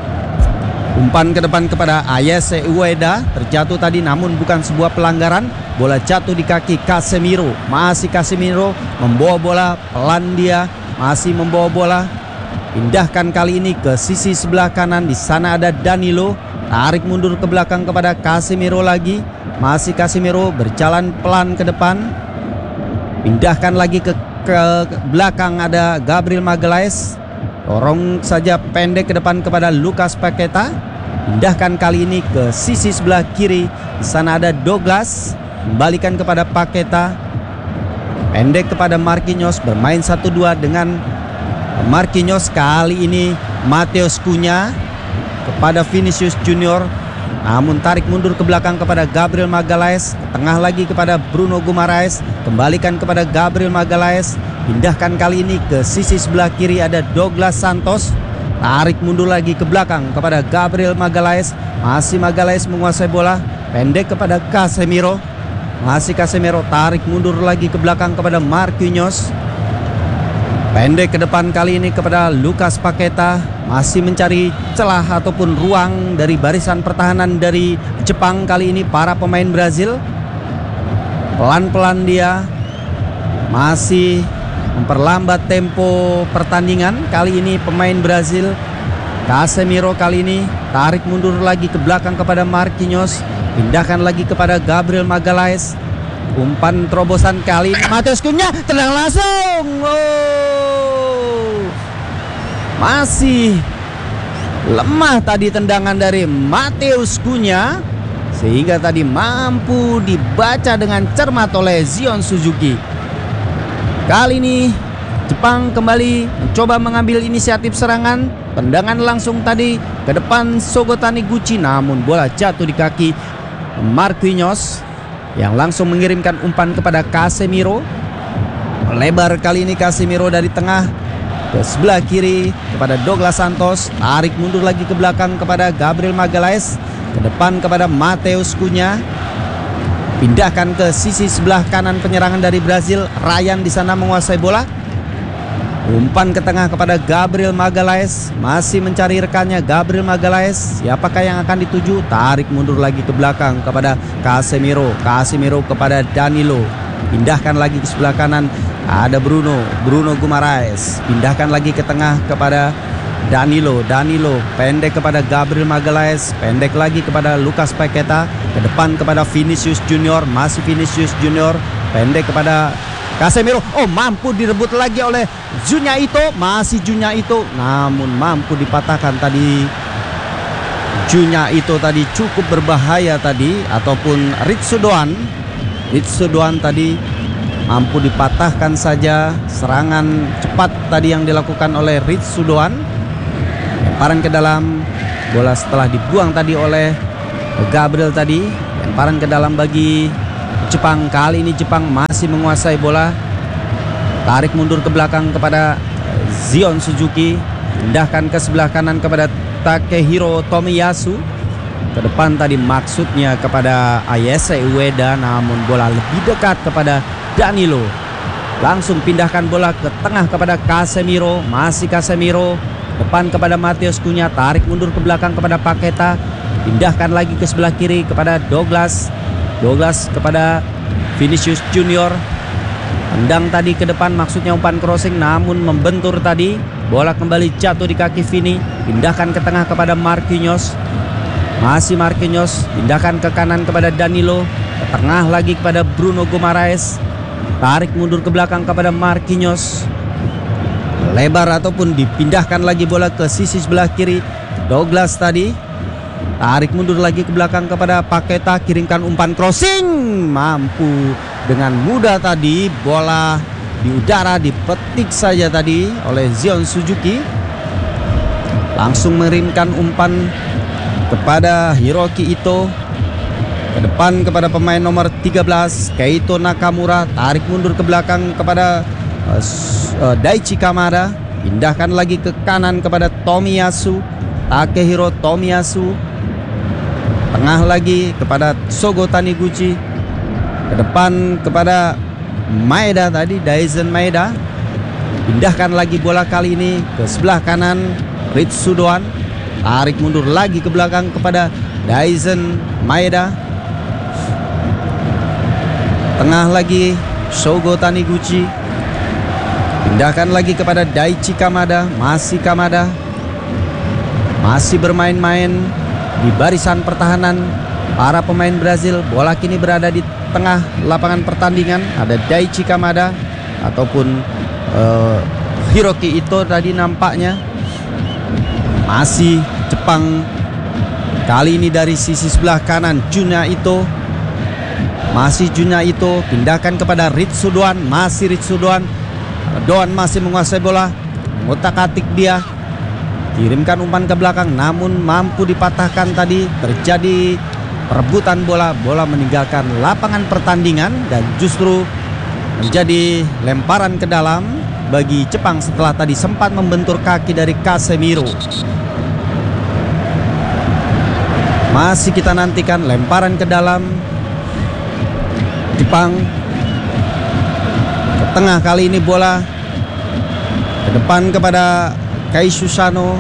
Umpan ke depan kepada Ayase Ueda, terjatuh tadi namun bukan sebuah pelanggaran. Bola jatuh di kaki Casemiro, masih Casemiro membawa bola, pelan dia masih membawa bola. Pindahkan kali ini ke sisi sebelah kanan, di sana ada Danilo, tarik mundur ke belakang kepada Casemiro lagi. Masih Casemiro berjalan pelan ke depan. Pindahkan lagi ke, ke belakang, ada Gabriel Magalhaes. Dorong saja pendek ke depan kepada Lucas Paqueta. Pindahkan kali ini ke sisi sebelah kiri. Di sana ada Douglas. Kembalikan kepada Paqueta. Pendek kepada Marquinhos, bermain satu dua dengan Marquinhos. Kali ini Matheus Cunha kepada Vinicius Junior, namun tarik mundur ke belakang kepada Gabriel Magalhaes, ke tengah lagi kepada Bruno Guimaraes, kembalikan kepada Gabriel Magalhaes. Pindahkan kali ini ke sisi sebelah kiri, ada Douglas Santos, tarik mundur lagi ke belakang kepada Gabriel Magalhaes. Masih Magalhaes menguasai bola, pendek kepada Casemiro, masih Casemiro, tarik mundur lagi ke belakang kepada Marquinhos, pendek ke depan kali ini kepada Lucas Paqueta. Masih mencari celah ataupun ruang dari barisan pertahanan dari Jepang kali ini para pemain Brazil. Pelan-pelan dia masih memperlambat tempo pertandingan. Kali ini pemain Brazil, Casemiro kali ini tarik mundur lagi ke belakang kepada Marquinhos. Pindahkan lagi kepada Gabriel Magalhaes. Umpan terobosan kali ini Matheus Cunha, tenang langsung. Oh, masih lemah tadi tendangan dari Matheus Cunha, sehingga tadi mampu dibaca dengan cermat oleh Zion Suzuki. Kali ini Jepang kembali mencoba mengambil inisiatif serangan. Tendangan langsung tadi ke depan Shogo Taniguchi, namun bola jatuh di kaki Marquinhos yang langsung mengirimkan umpan kepada Casemiro. Lebar kali ini Casemiro dari tengah ke sebelah kiri kepada Douglas Santos, tarik mundur lagi ke belakang kepada Gabriel Magalhaes, ke depan kepada Matheus Cunha. Pindahkan ke sisi sebelah kanan penyerangan dari Brazil. Ryan di sana menguasai bola. Umpan ke tengah kepada Gabriel Magalhaes, masih mencari rekannya Gabriel Magalhaes. Siapakah yang akan dituju? Tarik mundur lagi ke belakang kepada Casemiro. Casemiro kepada Danilo. Pindahkan lagi ke sebelah kanan, ada Bruno, Bruno Guimaraes. Pindahkan lagi ke tengah kepada Danilo, Danilo pendek kepada Gabriel Magalhaes, pendek lagi kepada Lucas Paqueta, ke depan kepada Vinicius Junior, masih Vinicius Junior, pendek kepada Casemiro, oh mampu direbut lagi oleh Junya Ito, masih Junya Ito, namun mampu dipatahkan tadi. Junya Ito tadi cukup berbahaya tadi, ataupun Ritsudoan. Ritsudoan tadi mampu dipatahkan saja serangan cepat tadi yang dilakukan oleh Ritsudoan. Lemparan ke dalam, bola setelah dibuang tadi oleh Gabriel tadi, lemparan ke dalam bagi Jepang. Kali ini Jepang masih menguasai bola. Tarik mundur ke belakang kepada Zion Suzuki, pindahkan ke sebelah kanan kepada Takehiro Tomiyasu. Ke depan tadi maksudnya kepada Ayase Ueda, namun bola lebih dekat kepada Danilo. Langsung pindahkan bola ke tengah kepada Casemiro, masih Casemiro. Depan kepada Matheus Cunha, tarik mundur ke belakang kepada Paqueta, pindahkan lagi ke sebelah kiri kepada Douglas. Douglas kepada Vinicius Junior, tendang tadi ke depan maksudnya umpan crossing, namun membentur tadi. Bola kembali jatuh di kaki Vini, pindahkan ke tengah kepada Marquinhos, masih Marquinhos, pindahkan ke kanan kepada Danilo, ke tengah lagi kepada Bruno Guimaraes, tarik mundur ke belakang kepada Marquinhos, lebar ataupun dipindahkan lagi bola ke sisi sebelah kiri. Douglas tadi tarik mundur lagi ke belakang kepada Paqueta, kirimkan umpan crossing, mampu dengan mudah tadi, bola di udara dipetik saja tadi oleh Zion Suzuki. Langsung mengirimkan umpan kepada Hiroki Ito, ke depan kepada pemain nomor tiga belas Keito Nakamura, tarik mundur ke belakang kepada uh, uh, Daichi Kamada, pindahkan lagi ke kanan kepada Tomiyasu, Takehiro Tomiyasu, tengah lagi kepada Sogo Taniguchi, ke depan kepada Maeda tadi, Daisen Maeda, pindahkan lagi bola kali ini ke sebelah kanan Ritsudoan, tarik mundur lagi ke belakang kepada Daisen Maeda, tengah lagi Sogo Taniguchi, pindahkan lagi kepada Daichi Kamada, masih Kamada, masih bermain-main di barisan pertahanan para pemain Brazil. Bola kini berada di tengah lapangan pertandingan. Ada Daichi Kamada ataupun uh, Hiroki Ito tadi nampaknya. Masih Jepang, kali ini dari sisi sebelah kanan Junya Ito, masih Junya Ito, pindahkan kepada Ritsudoan, masih Ritsudoan. Doan masih menguasai bola, ngotak-atik dia, kirimkan umpan ke belakang, namun mampu dipatahkan tadi. Terjadi perebutan bola, bola meninggalkan lapangan pertandingan dan justru menjadi lemparan ke dalam bagi Jepang setelah tadi sempat membentur kaki dari Casemiro. Masih kita nantikan lemparan ke dalam Jepang. Ke tengah kali ini bola, ke depan kepada Keisuke Sano,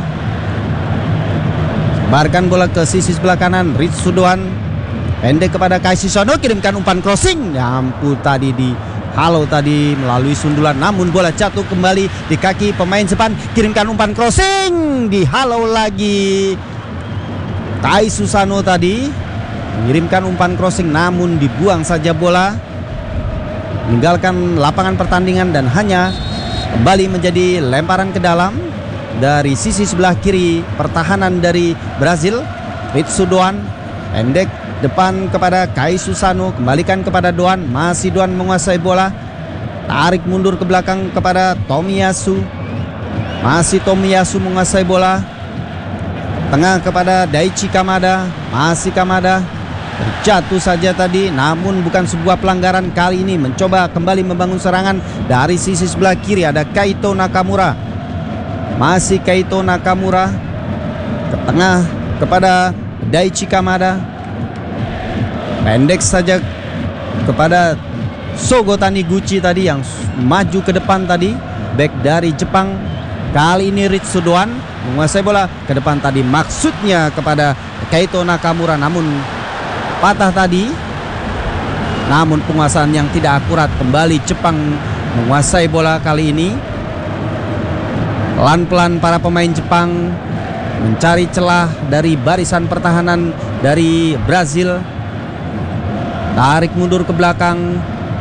sebarkan bola ke sisi sebelah kanan Ritsudoan, pendek kepada Keisuke Sano, kirimkan umpan crossing, ya ampun tadi di halo tadi melalui sundulan, namun bola jatuh kembali di kaki pemain Jepang, kirimkan umpan crossing, di halo lagi Keisuke Sano tadi mengirimkan umpan crossing, namun dibuang saja bola, meninggalkan lapangan pertandingan dan hanya kembali menjadi lemparan ke dalam dari sisi sebelah kiri pertahanan dari Brazil. Ritsudoan pendek depan kepada Keisuke Sano, kembalikan kepada Doan, masih Doan menguasai bola, tarik mundur ke belakang kepada Tomiyasu, masih Tomiyasu menguasai bola, tengah kepada Daichi Kamada, masih Kamada, terjatuh saja tadi, namun bukan sebuah pelanggaran. Kali ini mencoba kembali membangun serangan dari sisi sebelah kiri. Ada Keito Nakamura, masih Keito Nakamura, ke tengah kepada Daichi Kamada, pendek saja kepada Sogo Taniguchi tadi yang maju ke depan tadi, back dari Jepang. Kali ini Ritsudoan menguasai bola ke depan tadi, maksudnya kepada Keito Nakamura, namun patah tadi, namun penguasaan yang tidak akurat. Kembali Jepang menguasai bola kali ini. Pelan-pelan para pemain Jepang mencari celah dari barisan pertahanan dari Brazil. Tarik mundur ke belakang,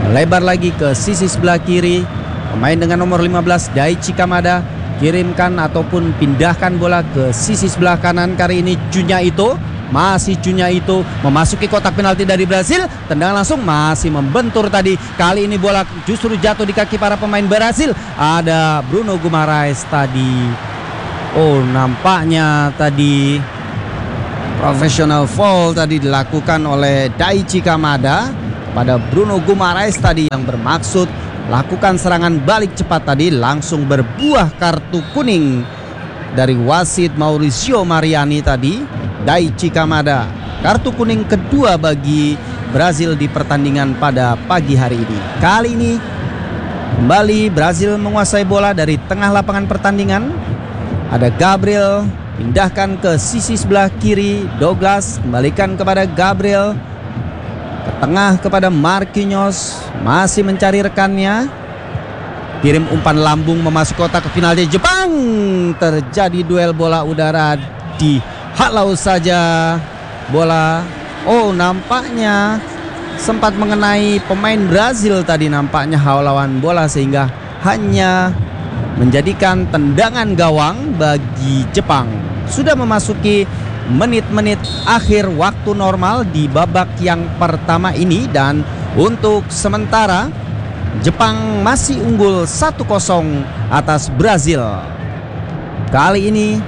Lebar lagi ke sisi sebelah kiri. Pemain dengan nomor lima belas Daichi Kamada kirimkan ataupun pindahkan bola ke sisi sebelah kanan. Kali ini Junya Ito, masih Junya Ito memasuki kotak penalti dari Brasil. Tendangan langsung masih membentur tadi. Kali ini bola justru jatuh di kaki para pemain Brasil. Ada Bruno Guimaraes tadi. Oh, nampaknya tadi professional foul tadi dilakukan oleh Daichi Kamada pada Bruno Guimaraes tadi, yang bermaksud lakukan serangan balik cepat tadi, langsung berbuah kartu kuning dari wasit Mauricio Mariani tadi. Daichi Kamada, kartu kuning kedua bagi Brazil di pertandingan pada pagi hari ini. Kali ini kembali Brazil menguasai bola dari tengah lapangan pertandingan. Ada Gabriel, pindahkan ke sisi sebelah kiri. Douglas kembalikan kepada Gabriel, ke tengah kepada Marquinhos, masih mencari rekannya. Kirim umpan lambung memasuki kotak penalti Jepang. Terjadi duel bola udara, dihalau saja bola. Oh, nampaknya sempat mengenai pemain Brazil tadi, nampaknya halau bola, sehingga hanya menjadikan tendangan gawang bagi Jepang. Sudah memasuki menit-menit akhir waktu normal di babak yang pertama ini, dan untuk sementara Jepang masih unggul satu kosong atas Brazil. Kali ini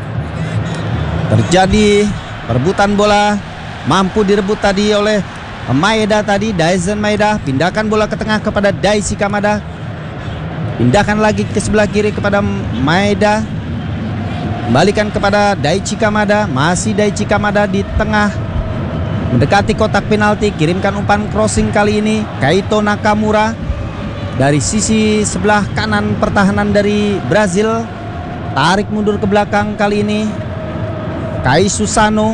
terjadi perebutan bola, mampu direbut tadi oleh Maeda tadi, Daizen Maeda. Pindahkan bola ke tengah kepada Daichi Kamada. Pindahkan lagi ke sebelah kiri kepada Maeda. Kembalikan kepada Daichi Kamada. Masih Daichi Kamada di tengah, mendekati kotak penalti. Kirimkan umpan crossing kali ini Kaito Nakamura dari sisi sebelah kanan pertahanan dari Brazil. Tarik mundur ke belakang kali ini Kai Susano.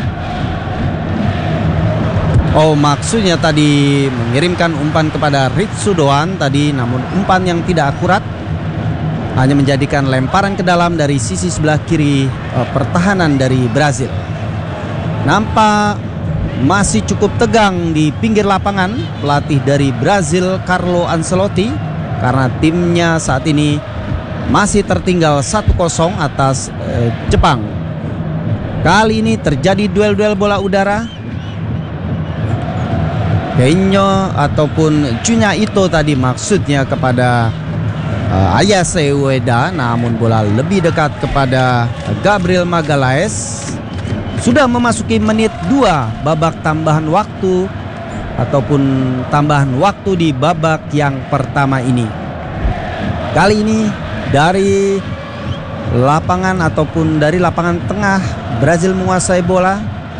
Oh, maksudnya tadi mengirimkan umpan kepada Ritsu Doan tadi, namun umpan yang tidak akurat, hanya menjadikan lemparan ke dalam dari sisi sebelah kiri eh, pertahanan dari Brazil. Nampak masih cukup tegang di pinggir lapangan pelatih dari Brazil, Carlo Ancelotti, karena timnya saat ini masih tertinggal satu kosong atas eh, Jepang. Kali ini terjadi duel-duel bola udara. Kenyo ataupun Junya Ito tadi maksudnya kepada uh, Ayase Ueda, namun bola lebih dekat kepada Gabriel Magalhaes. Sudah memasuki menit dua babak tambahan waktu ataupun tambahan waktu di babak yang pertama ini. Kali ini dari lapangan ataupun dari lapangan tengah Brazil menguasai bola.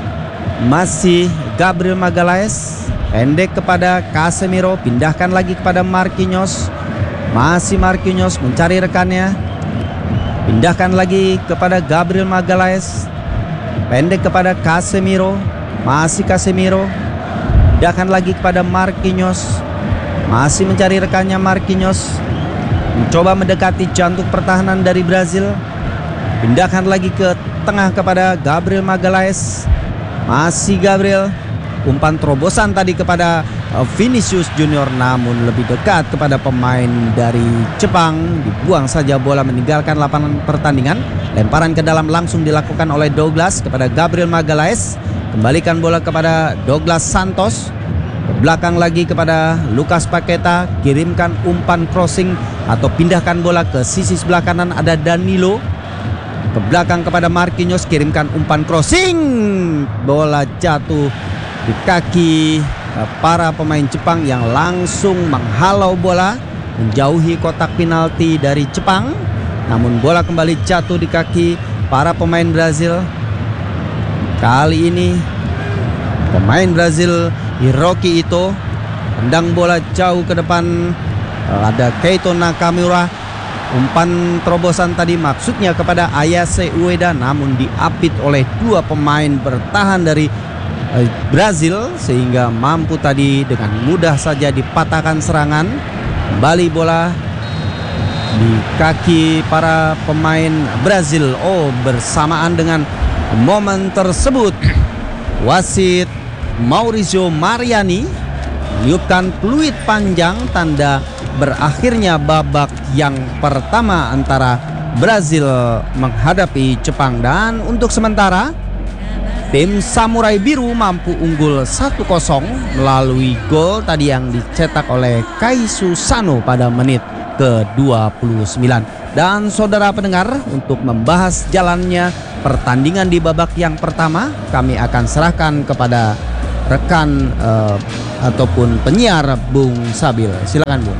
Masih Gabriel Magalhaes, pendek kepada Casemiro, pindahkan lagi kepada Marquinhos. Masih Marquinhos mencari rekannya. Pindahkan lagi kepada Gabriel Magalhaes, pendek kepada Casemiro. Masih Casemiro, pindahkan lagi kepada Marquinhos. Masih mencari rekannya Marquinhos, mencoba mendekati jantung pertahanan dari Brazil. Pindahkan lagi ke tengah kepada Gabriel Magalhaes. Masih Gabriel, umpan terobosan tadi kepada Vinicius Junior, namun lebih dekat kepada pemain dari Jepang. Dibuang saja bola meninggalkan lapangan pertandingan. Lemparan ke dalam langsung dilakukan oleh Douglas kepada Gabriel Magalhaes. Kembalikan bola kepada Douglas Santos. Ke belakang lagi kepada Lucas Paqueta. Kirimkan umpan crossing atau pindahkan bola ke sisi sebelah kanan, ada Danilo. Ke belakang kepada Marquinhos, kirimkan umpan crossing. Bola jatuh di kaki para pemain Jepang yang langsung menghalau bola menjauhi kotak penalti dari Jepang. Namun bola kembali jatuh di kaki para pemain Brazil. Kali ini pemain Brazil Hiroki Ito tendang bola jauh ke depan. Ada Keito Nakamura. Umpan terobosan tadi maksudnya kepada Ayase Ueda, namun diapit oleh dua pemain bertahan dari Brazil sehingga mampu tadi dengan mudah saja dipatahkan serangan. Kembali bola di kaki para pemain Brazil. Oh, bersamaan dengan momen tersebut wasit Mauricio Mariani meniupkan peluit panjang tanda berakhirnya babak yang pertama antara Brazil menghadapi Jepang. Dan untuk sementara tim Samurai Biru mampu unggul satu kosong melalui gol tadi yang dicetak oleh Kaisu Sano pada menit ke dua puluh sembilan. Dan saudara pendengar, untuk membahas jalannya pertandingan di babak yang pertama, kami akan serahkan kepada rekan uh, ataupun penyiar Bung Sabil. Silakan Bung.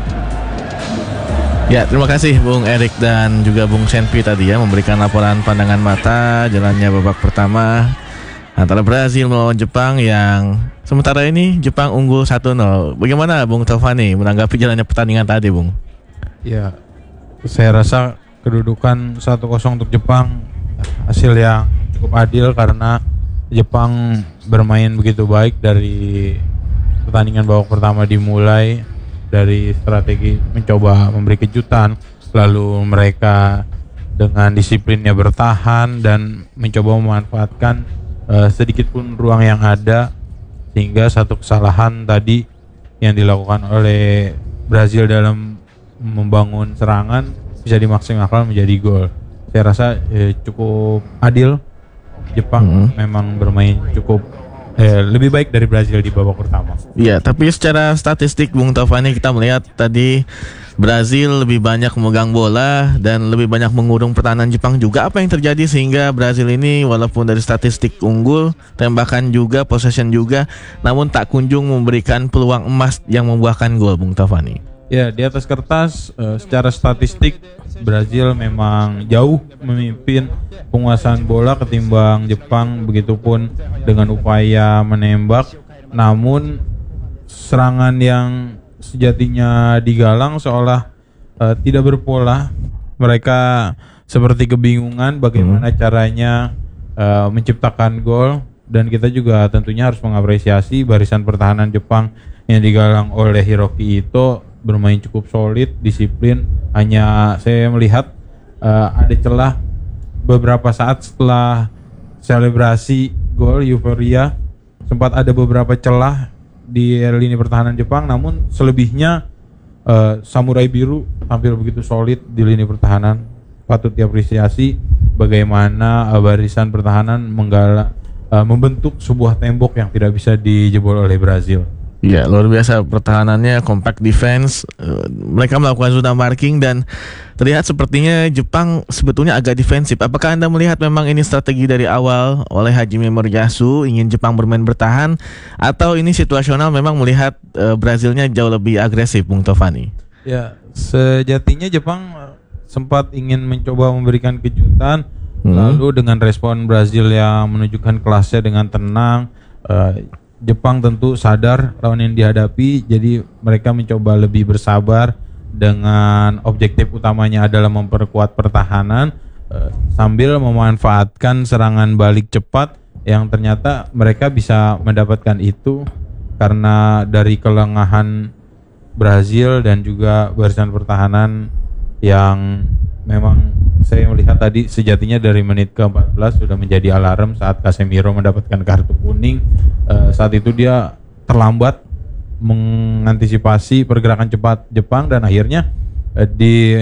Ya, terima kasih Bung Erik dan juga Bung Senpi tadi ya memberikan laporan pandangan mata jalannya babak pertama antara Brazil melawan Jepang yang sementara ini Jepang unggul satu nol. Bagaimana Bung Taufani menanggapi jalannya pertandingan tadi, Bung? Ya, saya rasa kedudukan satu kosong untuk Jepang hasil yang cukup adil karena Jepang bermain begitu baik dari pertandingan babak pertama dimulai, dari strategi mencoba memberi kejutan, lalu mereka dengan disiplinnya bertahan dan mencoba memanfaatkan uh, sedikit pun ruang yang ada, sehingga satu kesalahan tadi yang dilakukan oleh Brazil dalam membangun serangan bisa dimaksimalkan menjadi gol. Saya rasa eh, cukup adil. Jepang hmm. memang bermain cukup Eh, lebih baik dari Brazil di babak pertama. Iya, tapi secara statistik Bung Taufani kita melihat tadi Brazil lebih banyak memegang bola dan lebih banyak mengurung pertahanan Jepang juga. Apa yang terjadi sehingga Brazil ini walaupun dari statistik unggul, tembakan juga, possession juga, namun tak kunjung memberikan peluang emas yang membuahkan gol, Bung Taufani? Ya, di atas kertas uh, secara statistik Brazil memang jauh memimpin penguasaan bola ketimbang Jepang, begitupun dengan upaya menembak. Namun serangan yang sejatinya digalang seolah uh, tidak berpola. Mereka seperti kebingungan bagaimana hmm. caranya uh, menciptakan gol, dan kita juga tentunya harus mengapresiasi barisan pertahanan Jepang yang digalang oleh Hiroki Ito bermain cukup solid, disiplin. Hanya saya melihat uh, ada celah beberapa saat setelah selebrasi gol euforia, sempat ada beberapa celah di lini pertahanan Jepang, namun selebihnya uh, Samurai Biru tampil begitu solid di lini pertahanan. Patut diapresiasi bagaimana uh, barisan pertahanan menggala, uh, membentuk sebuah tembok yang tidak bisa dijebol oleh Brazil. Iya, luar biasa pertahanannya, compact defense. Uh, mereka melakukan zona marking dan terlihat sepertinya Jepang sebetulnya agak defensif. Apakah Anda melihat memang ini strategi dari awal oleh Hajime Moriyasu, ingin Jepang bermain bertahan, atau ini situasional memang melihat uh, Brazilnya jauh lebih agresif, Bung Taufani? Ya, sejatinya Jepang sempat ingin mencoba memberikan kejutan, hmm. lalu dengan respon Brazil yang menunjukkan kelasnya dengan tenang, uh, Jepang tentu sadar lawan yang dihadapi, jadi mereka mencoba lebih bersabar dengan objektif utamanya adalah memperkuat pertahanan eh, sambil memanfaatkan serangan balik cepat yang ternyata mereka bisa mendapatkan itu karena dari kelengahan Brazil dan juga barisan pertahanan yang memang saya melihat tadi sejatinya dari menit ke empat belas sudah menjadi alarm saat Casemiro mendapatkan kartu kuning. Uh, saat itu dia terlambat mengantisipasi pergerakan cepat Jepang dan akhirnya uh, di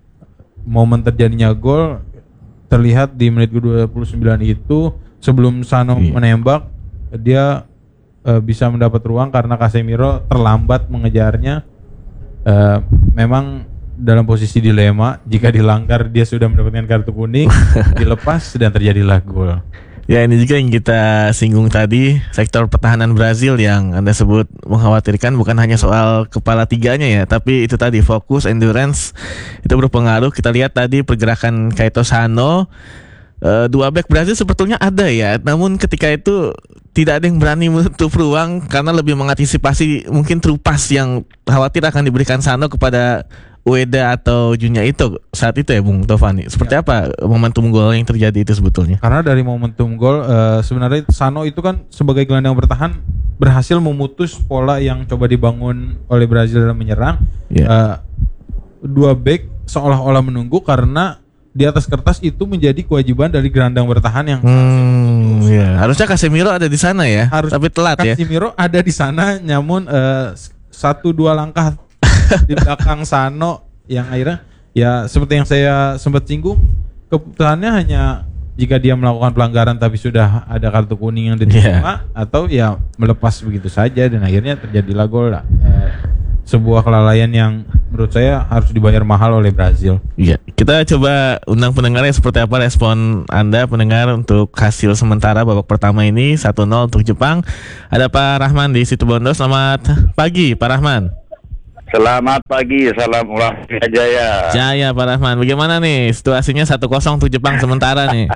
momen terjadinya gol terlihat di menit ke dua puluh sembilan itu sebelum Sano iya. menembak, dia uh, bisa mendapat ruang karena Casemiro terlambat mengejarnya. Uh, memang dalam posisi dilema, jika dilanggar dia sudah mendapatkan kartu kuning, dilepas dan terjadilah gol. Ya, ini juga yang kita singgung tadi, sektor pertahanan Brazil yang Anda sebut mengkhawatirkan bukan hanya soal kepala tiganya ya, tapi itu tadi fokus, endurance itu berpengaruh. Kita lihat tadi pergerakan Kaito Sano, e, dua back Brazil sebetulnya ada ya, namun ketika itu tidak ada yang berani menutup ruang karena lebih mengantisipasi mungkin terupas yang khawatir akan diberikan Sano kepada Ueda atau Junya itu saat itu ya, Bung Taufani. Seperti ya. apa momentum gol yang terjadi itu sebetulnya? Karena dari momentum gol uh, sebenarnya Sano itu kan sebagai gelandang bertahan berhasil memutus pola yang coba dibangun oleh Brazil dalam menyerang. Ya. Uh, dua back seolah-olah menunggu karena di atas kertas itu menjadi kewajiban dari gelandang bertahan yang Hmm, ya. Harusnya Casemiro ada di sana ya, harus tapi telat ya. Casemiro ada di sana, namun eh, satu dua langkah di belakang Sano yang akhirnya ya seperti yang saya sempat singgung, keputusannya hanya jika dia melakukan pelanggaran tapi sudah ada kartu kuning yang diterima, yeah. atau ya melepas begitu saja dan akhirnya terjadilah gol lah. Eh, sebuah kelalaian yang menurut saya harus dibayar mahal oleh Brazil. Iya, kita coba undang pendengarnya seperti apa respon Anda pendengar untuk hasil sementara babak pertama ini satu nol untuk Jepang. Ada Pak Rahman di Situbondo. Selamat pagi Pak Rahman. Selamat pagi, salam olahraga Jaya. Jaya Pak Rahman, bagaimana nih situasinya satu kosong untuk Jepang sementara nih?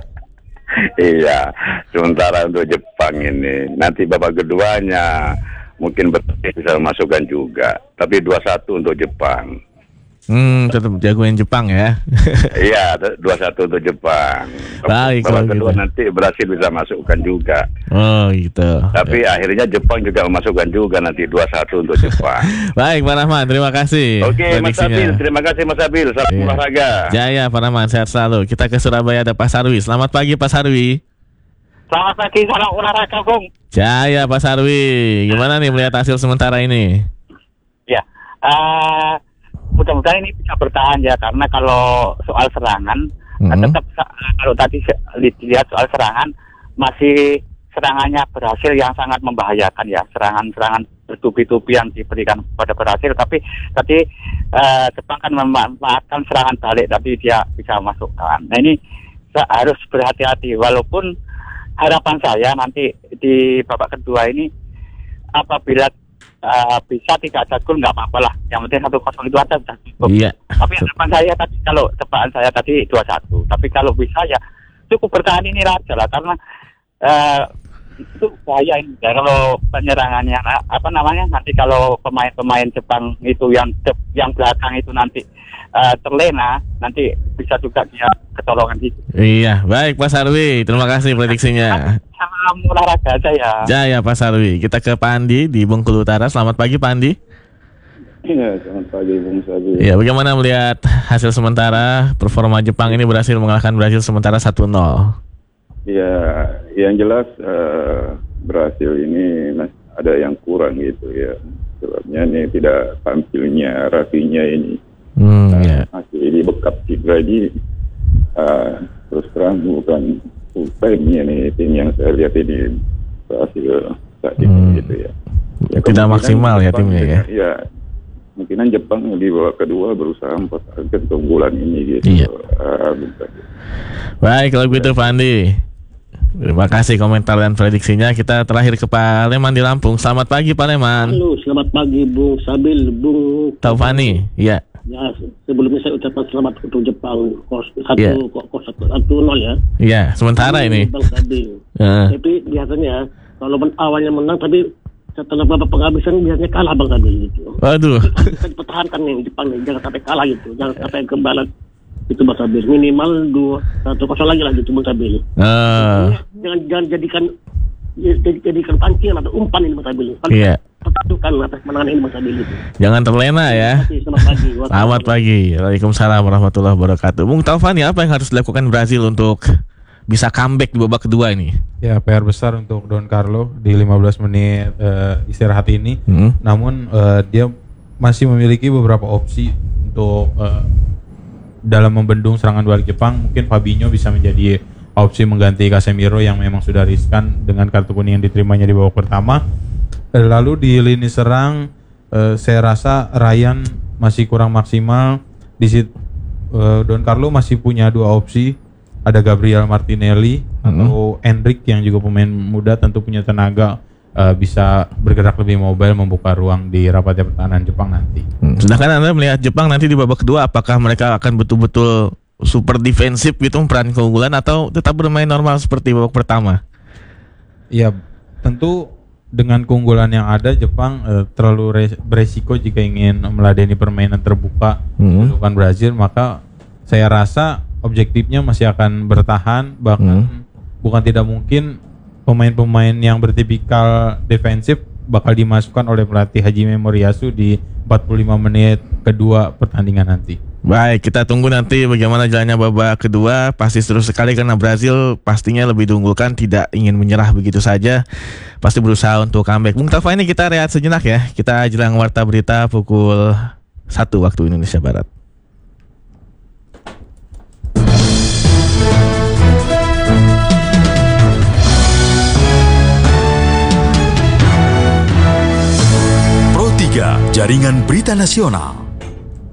Iya, sementara untuk Jepang ini. Nanti babak keduanya mungkin bisa masukkan juga, tapi dua satu untuk Jepang. Hmm, tetap jagoin Jepang ya. Iya, dua satu untuk Jepang. Baik, babak kedua gitu. nanti Brasil bisa masukkan juga. Oh gitu. Tapi ya. Akhirnya Jepang juga memasukkan juga nanti dua satu untuk Jepang. Baik Pak Rahman, terima kasih. Oke Mas Abil, terima kasih Mas Abil. Salam iya. olahraga. Jaya Pak Rahman, sehat selalu. Kita ke Surabaya, ada Pak Sarwi. Selamat pagi Pak Sarwi. Selamat pagi, salam olahraga Bung. Jaya Pak Sarwi, gimana nih melihat hasil sementara ini? Ya, uh, mudah-mudahan ini bisa bertahan ya, karena kalau soal serangan, mm-hmm. kan tetap kalau tadi dilihat soal serangan, masih serangannya berhasil yang sangat membahayakan ya, serangan-serangan bertubi-tubi yang diberikan kepada berhasil, tapi tadi uh, Jepang kan memanfaatkan serangan balik, tapi dia bisa masukkan. Nah ini harus berhati-hati, walaupun harapan saya nanti di babak kedua ini apabila uh, bisa tidak ada gol nggak apa-apa lah, yang penting satu kosong itu ada sudah cukup. Iya. Tapi harapan saya tadi, kalau tebakan saya tadi dua satu, tapi kalau bisa ya cukup bertahan ini raja lah, karena uh, itu bahaya ini ya, kalau penyerangannya apa namanya nanti kalau pemain-pemain Jepang itu yang yang belakang itu nanti uh, terlena, nanti bisa juga dia ketolongan gitu. Iya, baik Pak Sarwi, terima kasih prediksinya. Salam olahraga aja ya. Jaya Pak Sarwi. Kita ke Pak Andi di Bengkulu Utara. Selamat pagi Pak Andi. Iya, selamat pagi Bung Sabi. Iya, bagaimana melihat hasil sementara performa Jepang ini berhasil mengalahkan Brasil sementara satu nol? Ya, yang jelas uh, Brasil ini mas, ada yang kurang gitu ya. Sebabnya ini tidak tampilnya Rafinya ini. Hmm, uh, ya. Masih dibekap cedera di uh, terus terang bukan full time-nya nih tim yang saya lihat ini Brasil saat ini Hmm. gitu ya. Ya, Tidak maksimal ya Jepang timnya ya. Ya, mungkinan Jepang di babak kedua berusaha empat target keunggulan ini gitu. Iya. Uh, bentar. Baik, kalau begitu Pak Andi, terima kasih komentar dan prediksinya. Kita terakhir ke Pak Leman di Lampung. Selamat pagi Pak Leman. Halo, selamat pagi Bung Sabil, Bung Taufani, iya. Ya, sebelumnya saya ucapkan selamat untuk Jepang kos satu Yeah. kok kos satu satu nol ya. Iya, sementara ini. Bang Sabil. Uh, Tapi biasanya kalau men- awalnya menang, tapi setelah babak penghabisan biasanya kalah Bang Sabil gitu. waduh. Bisa dipertahankan nih Jepang nih, jangan sampai kalah gitu, jangan sampai kembalan itu Bang Sabil. Minimal dua satu kosong lagi lah gitu Bang Sabil. Uh, Jangan jangan jadikan jadikan pancing atau umpan ini Bang Sabil. iya. Pertaruhkan atas kemenangan ini Bang Sabil itu. Jangan terlena ya. Selamat pagi. Selamat pagi. Waalaikumsalam warahmatullahi wabarakatuh. Bung Taufani, apa yang harus dilakukan Brazil untuk bisa comeback di babak kedua ini? Ya, P R besar untuk Don Carlo di lima belas menit uh, istirahat ini. Hmm. Namun uh, dia masih memiliki beberapa opsi untuk uh, dalam membendung serangan balik Jepang. Mungkin Fabinho bisa menjadi opsi mengganti Casemiro yang memang sudah riskan dengan kartu kuning yang diterimanya di babak pertama. Lalu di lini serang uh, saya rasa Ryan masih kurang maksimal. Di situ uh, Don Carlo masih punya dua opsi. Ada Gabriel Martinelli Mm-hmm. atau Endrick yang juga pemain muda, tentu punya tenaga, uh, bisa bergerak lebih mobile, membuka ruang di rapatnya pertahanan Jepang nanti. Hmm. Sedangkan Anda melihat Jepang nanti di babak kedua, apakah mereka akan betul-betul super defensif gitu peran keunggulan, atau tetap bermain normal seperti babak pertama? Ya, tentu dengan keunggulan yang ada Jepang uh, terlalu res- beresiko jika ingin meladeni permainan terbuka Hmm. bukan Brazil, maka saya rasa objektifnya masih akan bertahan, bahkan Hmm. bukan tidak mungkin pemain-pemain yang bertipikal defensif bakal dimasukkan oleh pelatih Hajime Moriyasu di empat puluh lima menit kedua pertandingan nanti. Baik, kita tunggu nanti bagaimana jalannya babak kedua. Pasti seru sekali karena Brazil pastinya lebih diunggulkan, tidak ingin menyerah begitu saja. Pasti berusaha untuk comeback. Bung Tova, ini kita rehat sejenak ya. Kita jelang warta berita pukul satu waktu Indonesia Barat. Pro tiga, Jaringan Berita Nasional.